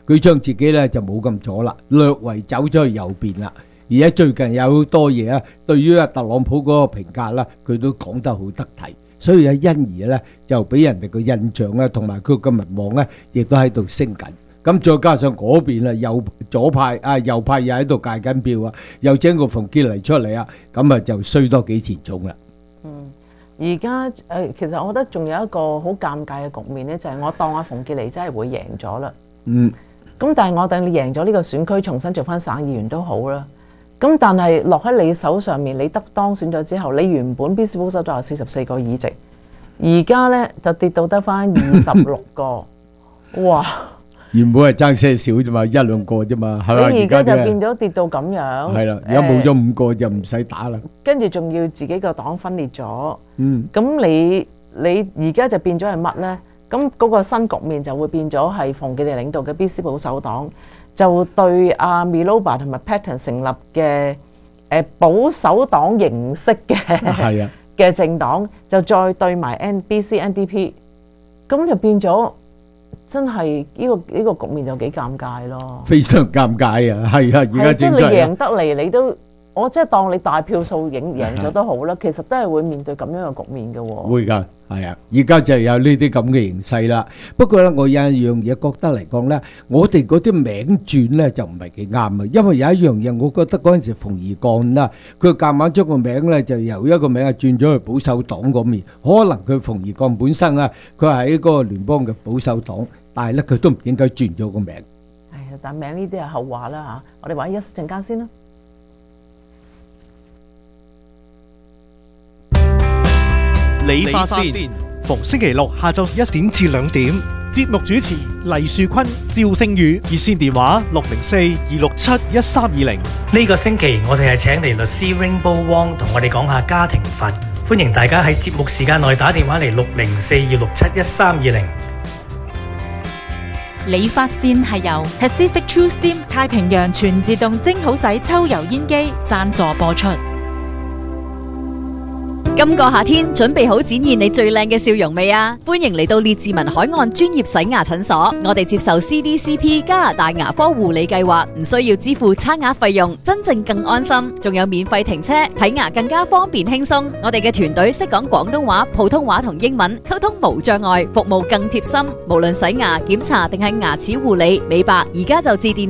佢將自己咧就冇咁左啦，略為走咗去右邊啦。而且最近有好多嘢啊，對於阿特朗普嗰個評價啦，佢都講得好得體，所以因而咧就俾人哋個印象咧，同埋佢個民望咧，亦都喺度升緊。咁再加上嗰邊啊，右派又喺度戒緊票啊，又整個馮傑尼出嚟啊，咁啊就衰多幾錢重啦。
而家其實我覺得仲有一個好尷尬嘅局面咧，就係我當阿馮傑尼真係會贏咗啦。咁但係我等你贏咗呢個選區，重新做翻省議員都好啦。咁但係落喺你手上面，你當選咗之後，你原本 BC 保守黨有44個議席，而家咧就跌到得翻26個，哇！
原本係爭些少啫嘛，一兩個啫嘛，係嘛？
你而家就變咗跌到咁樣。
係啦，而家冇咗5個就唔使打啦。
跟住仲要自己個黨分裂咗。咁你而家就變咗係乜咧？咁嗰個新局面就會變咗係馮傑尼領導嘅 BC 保守黨。就對阿 Miloba 同埋 Patten 成立嘅保守黨形式嘅政黨，就再對埋 BC NDP， 咁就變咗真係呢個局面就幾尷尬咯。
非常尷尬啊！係啊，而家
即係你贏得嚟，你都我即係當你大票數贏咗都好啦，其實都係會面對咁樣嘅局面嘅喎。
會㗎。係啊，而家就有呢啲咁嘅形勢啦。不過咧，我有一樣嘢覺得嚟講咧，我哋嗰啲名轉咧就唔係幾啱啊。因為有一樣嘢，我覺得嗰陣時馮儀幹啦，佢夾硬將個名咧就由一個名轉咗去保守黨嗰面。可能佢馮儀幹本身啊，佢係喺嗰個聯邦嘅保守黨，但係咧佢都唔應該轉咗個名。
係啊，但名呢啲係後話啦嚇。我哋玩一陣間先啦。
理髮線，逢星期六下晝1點至2點，節目主持黎樹坤、趙星宇，熱線電話604-267-1320。
呢個星期我哋係請嚟律師 Rainbow Wong 同我哋講下家庭法，歡迎大家喺節目時間內打電話嚟604-267-1320。
理髮線係由 Pacific True Steam 太平洋全自動蒸好洗抽油煙機贊助播出。
今個夏天準備好展現你最靚嘅笑容未啊？歡迎嚟到列治文海岸專業洗牙診所，我哋接受 CDCP 加拿大牙科護理計劃，唔需要支付差額費用，真正更安心，仲有免費停車，睇牙更加方便輕鬆。我哋嘅團隊識講廣東話、普通話同英文，溝通無障礙，服務更貼心。無論洗牙、檢查定係牙齒護理、美白，而家就致電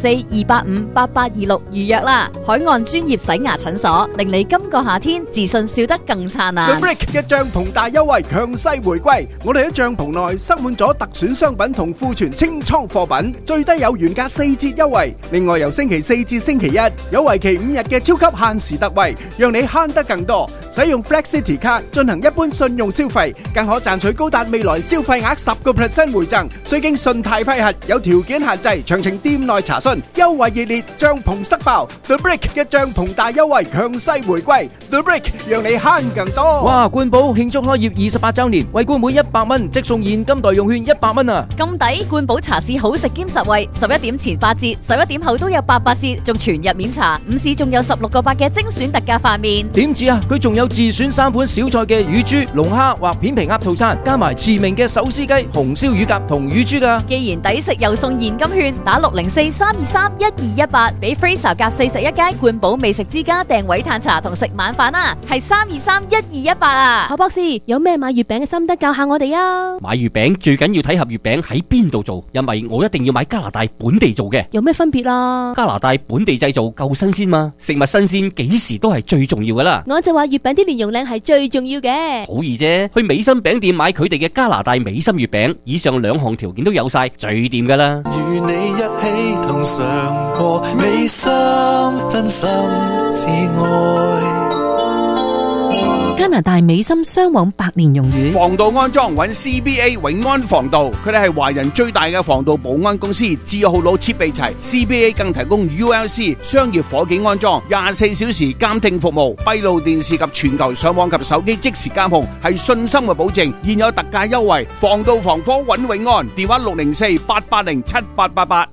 604-285-8826預約啦。海岸專業洗牙診所，令你今個夏天自信笑得更燦爛。
The Brick 嘅帳篷大優惠強勢回歸，我哋喺帳篷內塞滿咗特選商品同庫存清倉貨品，最低有原價4折優惠。另外由星期4至星期1有為期5日嘅超級限時特惠，讓你慳得更多。使用 Flex City 卡進行一般信用消費，更可賺取高達未來消費額10% 回贈，需經信貸批核，有條件限制，詳情店內查詢。優惠熱烈，帳篷塞爆 The Brick 嘅帳篷大優惠強勢回歸 The Brick 讓你慳更多。
哇！冠寶慶祝開業28週年，為冠每100蚊即送現金代用券100蚊啊！
咁抵，冠寶茶市好食兼實惠，11點前8折，11點後都有88折，仲全日免茶。午市仲有16個8嘅精選特價飯麵。
點止啊！佢仲有自選3款小菜嘅乳豬、龍蝦或片皮鴨套餐，加埋馳名嘅手撕雞、紅燒乳鴿同乳豬㗎。
既然抵食又送現金券，打604-323-1218，俾 Fraser 夾41街冠寶美食之家訂位嘆茶同食晚飯啊！係323-1218啊！
何博士有咩買月餅嘅心得教下我哋啊！
買月餅最緊要睇下月餅喺邊度做，因為我一定要買加拿大本地做嘅。
有咩分別啊？
加拿大本地製造夠新鮮嘛，食物新鮮幾時都係最重要噶啦。
我就話月餅啲蓮蓉靚係最重要嘅。
好易啫，去美心餅店買佢哋嘅加拿大美心月餅，以上2項條件都有晒，最掂噶啦。
與你一起同嘗過美心，真心至愛。
加拿大美心雙黃百年榕乳
防盜安裝揾 CBA 永安防盜，佢哋係華人最大嘅防盜保安公司，字號老設備齊。CBA 更提供 ULC 商業伙計安裝，24小時監聽服務，閉路電視及全球上網及手機即時監控，係信心嘅保證。現有特價優惠，防盜防火揾永安，電話604-880-7888。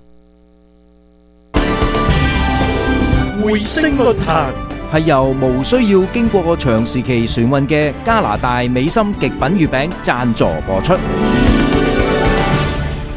回聲論壇
係由無需要經過長時期船運嘅加拿大美心極品月餅贊助播出。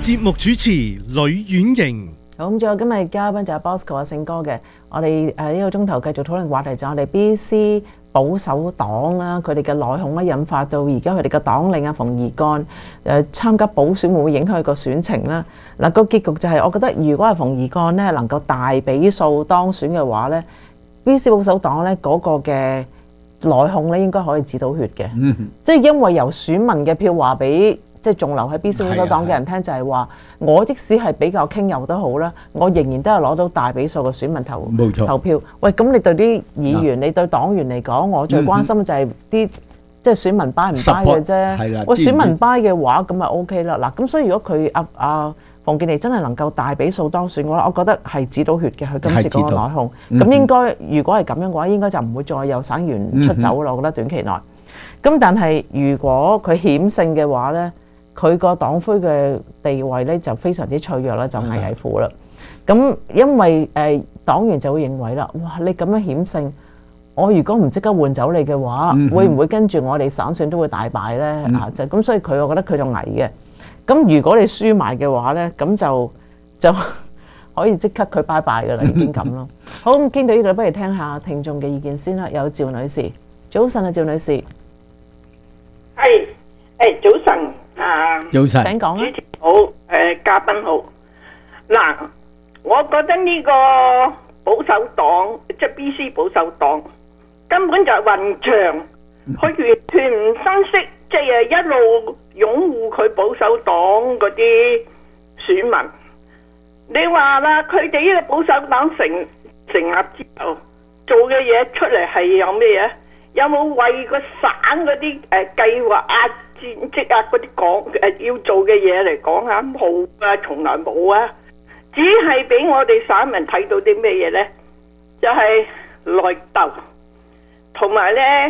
節目主持呂婉瑩。
好，咁仲有今日嘉賓就係 Bosco 阿勝哥嘅，我哋呢個鐘頭繼續討論話題就係我哋 BC 保守黨啦，佢哋嘅內訌咧引發到而家佢哋嘅黨領啊馮宜幹參加補選會唔會影響佢個選情啦？嗱，個結局就係我覺得如果係馮宜幹咧能夠大比數當選嘅話咧，BC 保守黨咧嗰個嘅內訌咧應該可以止到血嘅，即係因為由選民嘅票話俾。即係仲留喺 BC 保守黨嘅人聽就係話，我即使係比較傾右都好啦，我仍然都係攞到大比數嘅選民投票。喂，咁你對啲議員、你對黨員嚟講，我最關心就係啲即係選民 buy 唔 buy 嘅啫。喂，選民 buy 嘅話，咁咪 OK 啦。嗱，咁所以如果佢馮健利真係能夠大比數當選嘅話，我覺得係止到血嘅。佢今次嗰個內訌，咁應該如果係咁樣嘅話，應該就唔會再有省員出走啦。我覺得短期內。咁但係如果佢險勝嘅話咧，佢個黨魁嘅地位咧就非常之脆弱啦，就危危乎啦。咁因為黨員就會認為啦，哇！你咁樣險勝，我如果唔即刻換走你嘅話，會唔會跟住我哋省選都會大敗咧？就咁，所以我覺得佢就危嘅。咁如果你輸埋嘅話咧，咁就可以即刻佢拜拜噶啦，已經咁咯。好，咁傾到呢度，不如聽下聽眾嘅意見先啦。有趙女士，早晨啊，趙女士，
係早晨。
早晨，
請講啦。
主持好，嘉賓好。嗱，我覺得呢個保守黨，即係 BC 保守黨，根本就係混帳，佢完全唔分析，即係一路擁護佢保守黨嗰啲選民。你話啦，佢哋呢個保守黨成立之後做嘅嘢出嚟係有咩嘢？有冇為個省嗰啲計劃戰績啊嗰啲講要做嘅嘢嚟講下？冇啊，從來冇啊，只係俾我哋省民睇到啲咩嘢呢？就係內鬥，同埋呢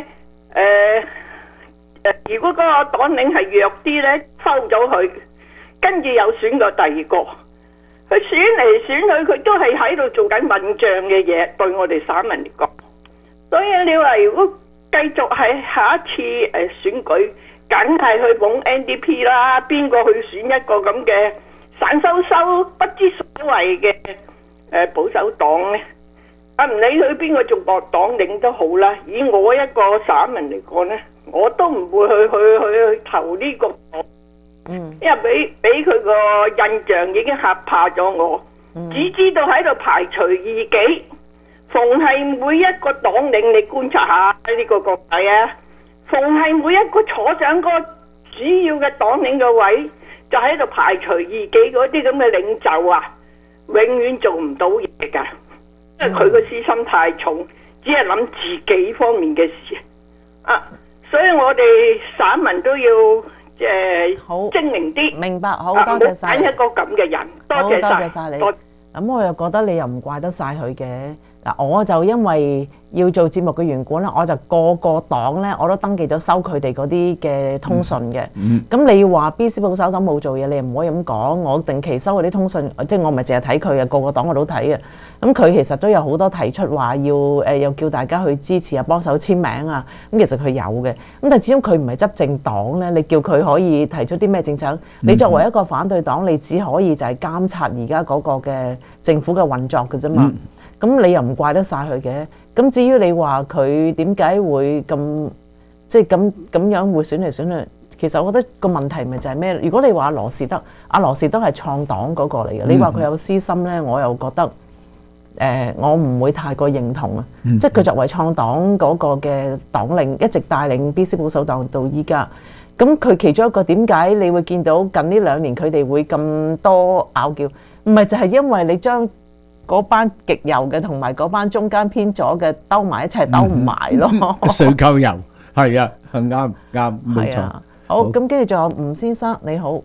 如果嗰個黨領係弱啲呢，收咗佢，跟住又選過第二個，佢選嚟選去，佢都係喺度做緊混帳嘅嘢，對我哋省民嚟講。所以你話如果繼續係下一次選舉，梗係去捧 NDP 啦，邊個去選一個咁嘅散收收不知所謂嘅保守黨呢？唔理佢邊個做黨領都好啦，以我一個省民嚟講呢，我都唔會去投呢個黨，因為俾佢個印象已經嚇怕咗我，只知道喺度排除異己。逢係每一個黨領，你觀察下呢個國際啊，逢係每一個坐上個主要嘅黨領嘅位，就喺度排除異己嗰啲咁嘅領袖啊，永遠做唔到嘢㗎，因為佢個私心太重，只係諗自己方面嘅事啊，所以我哋省民都要好精明啲。
明白，好多謝晒。
揀一個咁嘅人，多謝晒
你。咁我又覺得你又唔怪得晒佢嘅。嗱，我就因為要做節目嘅緣故啦，我就個個黨咧我都登記咗收佢哋嗰啲嘅通訊嘅。咁你話 BC 保守黨冇做嘢，你唔可以咁講。我定期收佢啲通訊，即係我唔係淨係睇佢嘅，個個黨我都睇嘅。咁佢其實都有好多提出話要又叫大家去支持啊，幫手簽名啊。咁其實佢有嘅。咁但係始終佢唔係執政黨咧，你叫佢可以提出啲咩政策？你作為一個反對黨，你只可以就係監察而家嗰個嘅政府嘅運作嘅啫嘛。咁你又唔怪得晒佢嘅。咁至於你話佢點解會咁即係咁樣會選嚟選去，其實我覺得個問題咪就係咩？如果你話阿羅士德係創黨嗰個嚟嘅，你話佢有私心咧，我又覺得我唔會太過認同啊。即係佢作為創黨嗰個嘅黨領，一直帶領 BC 保守黨到依家。咁佢其中一個點解你會見到近呢2年佢哋會咁多拗撬？唔係就係因為你將嗰班極右嘅同埋嗰班中間偏左嘅兜埋一齊兜唔埋咯，
水溝油係啊，啱冇錯。
好，咁跟住仲有吳先生，你好，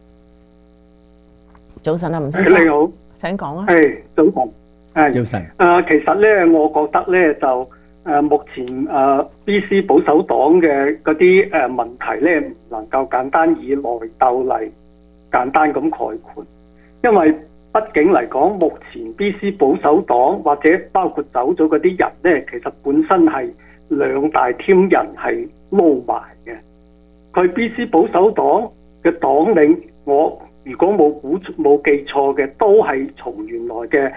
早晨啊，吳先生，
你好，
請講啊。
係早晨，
早晨。
其實咧，我覺得咧就目前BC 保守黨嘅嗰啲問題咧，唔能夠簡單以內鬥嚟簡單咁概括，因為畢竟嚟講，目前 BC 保守黨或者包括走咗嗰啲人呢，其實本身係2大 team 人係撈埋嘅。佢 BC 保守黨嘅黨領，我如果冇記錯嘅，都係從原來嘅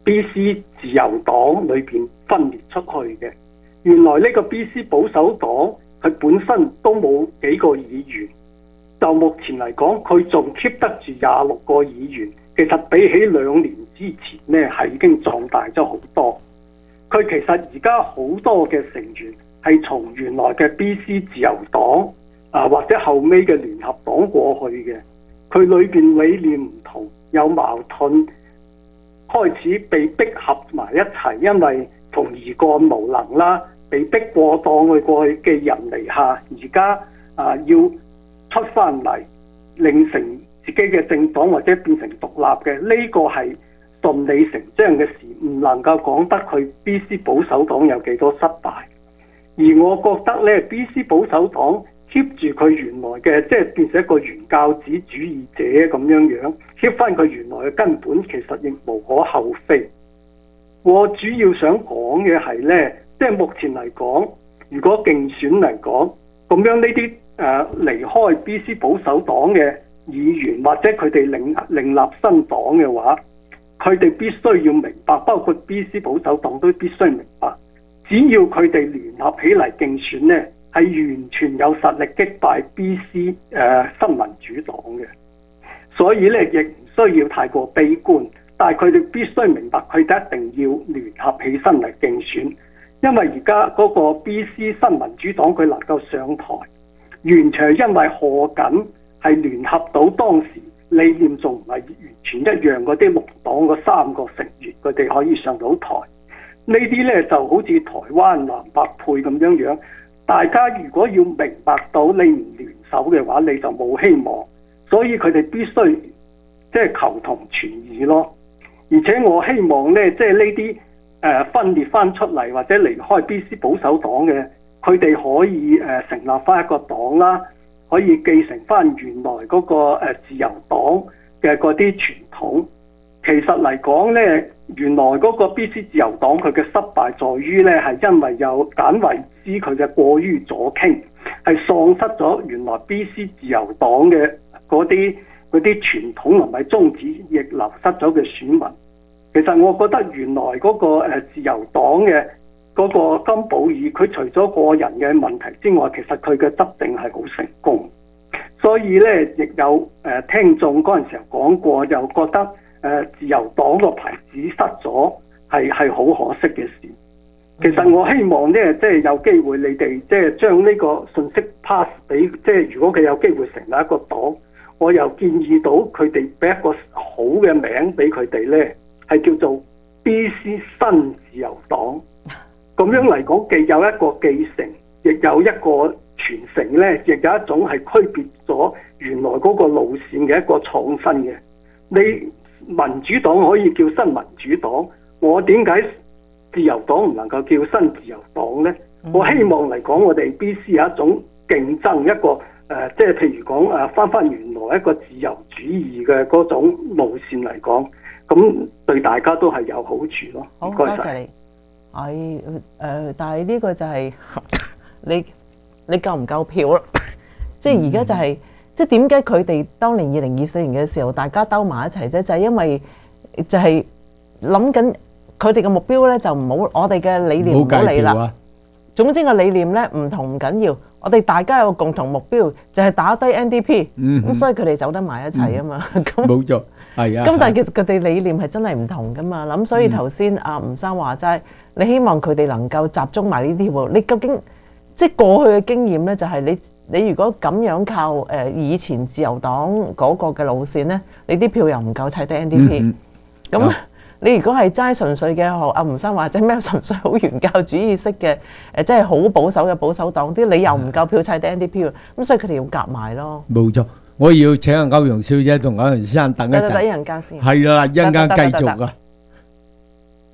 BC 自由黨裏邊分裂出去嘅。原來呢個 BC 保守黨佢本身都冇幾個議員，就目前嚟講，佢仲 keep 得住26個議員。其實比起2年之前呢，係已經壯大咗好多。佢其實而家好多嘅成員係從原來嘅 BC 自由黨或者後尾嘅聯合黨過去嘅。佢裏邊理念唔同，有矛盾，開始被逼合埋一齊，因為同兒幹無能啦，被逼過檔去過去嘅人嚟下，而家要出翻嚟，令成自己嘅政黨或者變成獨立嘅，呢個係順理成章嘅事，唔能夠講得佢 BC 保守黨有幾多失敗。而我覺得咧 ，BC 保守黨 keep 住佢原來嘅，即係變成一個原教旨主義者咁樣 keep 翻佢原來嘅根本，其實亦無可厚非。我主要想講嘅係咧，即係目前嚟講，如果競選嚟講，咁樣呢啲離開 BC 保守黨嘅議員或者佢哋另立新黨嘅話，佢哋必須要明白，包括 BC 保守黨都必須明白，只要佢哋聯合起嚟競選呢，係完全有實力擊敗 BC 新民主黨嘅。所以咧，亦唔需要太過悲觀，但係佢哋必須明白，佢哋一定要聯合起身嚟競選，因為而家嗰個 BC 新民主黨佢能夠上台，完全係因為賀錦係聯合到當時理念仲唔係完全一樣嗰啲綠黨嗰3個成員，佢哋可以上到台。呢啲呢就好似台灣南北配咁樣，大家如果要明白到你唔聯手嘅話，你就冇希望。所以佢哋必須即係求同存異咯。而且我希望呢，即係呢啲分裂翻出嚟或者離開 BC 保守黨嘅，佢哋可以成立翻一個黨啦。可以繼承翻原來嗰個自由黨嘅嗰啲傳統。其實嚟講呢，原來嗰個 BC 自由黨佢嘅失敗在於呢，係因為有簡維茲佢嘅過於左傾，係喪失咗原來 BC 自由黨嘅嗰啲傳統同埋宗旨，亦流失咗嘅選民。其實我覺得原來嗰個自由黨嘅嗰個金寶爾，佢除咗個人嘅問題之外，其實佢嘅執政係好成功。所以咧，亦有聽眾嗰陣時候講過，又覺得自由黨個牌子失咗，係好可惜嘅事。其實我希望咧，即係有機會你哋即係將呢個信息 pass 俾，即係如果佢有機會成立一個黨，我又建議到佢哋俾一個好嘅名俾佢哋咧，係叫做 BC 新自由黨。咁樣嚟講，既有一個繼承，亦有一個傳承咧，亦有一種係區別咗原來嗰個路線嘅一個創新嘅。你民主黨可以叫新民主黨，我點解自由黨唔能夠叫新自由黨呢？我希望嚟講，我哋 BC 有一種競爭，一個即係譬如講翻原來一個自由主義嘅嗰種路線嚟講，咁對大家都係有好處咯。
好，多謝你。但係呢個就係你夠唔夠票咯？即係而家就係即係點解佢哋當年2024年嘅時候，大家兜埋一齊啫？就係因為就係諗緊佢哋嘅目標咧，就唔好我哋嘅理念唔好理啦。總之個理念咧唔同唔緊要，我哋大家有個共同目標，就係打低 NDP。咁所以佢哋走得埋一齊啊嘛。咁
冇錯，係啊。
咁但係其實佢哋理念係真係唔同噶嘛。咁所以頭先阿吳生話齋，你希望佢哋能夠集中埋呢啲喎。你究竟即係過去嘅經驗咧，就係你如果咁樣靠以前自由黨嗰個嘅路線咧，你啲票又唔夠砌低 NDP。咁你如果係齋純粹嘅學阿吳生話齋咩純粹好原教主義式嘅即係好保守嘅保守黨啲，你又唔夠票砌低 NDP。咁所以佢哋要夾埋咯。冇錯，
我要請阿歐陽小姐同歐陽先生等一陣。
等一陣間先。
係啦，一陣間繼續啊。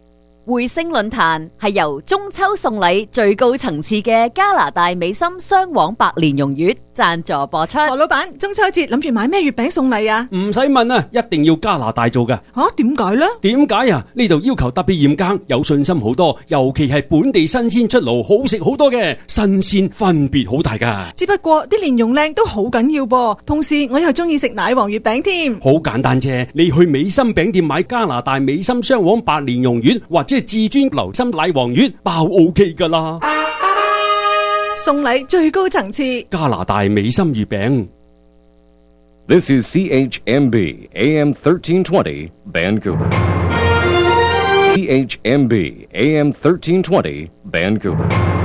匯星論壇係由中秋送禮最高層次嘅加拿大美心雙黃白蓮蓉月贊助播出。
何老闆，中秋節諗住買咩月餅送禮啊？
唔使問啊，一定要加拿大做㗎。
點解呢？
點解啊？呢度要求特別嚴格，有信心好多，尤其係本地新鮮出爐，好食好多嘅，新鮮分別好大㗎。
只不過啲蓮蓉靚都好緊要噃，同時我又中意食奶黃月餅添。
好簡單啫，你去美心餅店買加拿大美心雙黃白蓮蓉月或者係至尊流心奶黃月，包 OK 㗎啦。
送禮最高層次，
加拿大美心月餅。
This is CHMB AM 1320 Vancouver. CHMB AM 1320 Vancouver.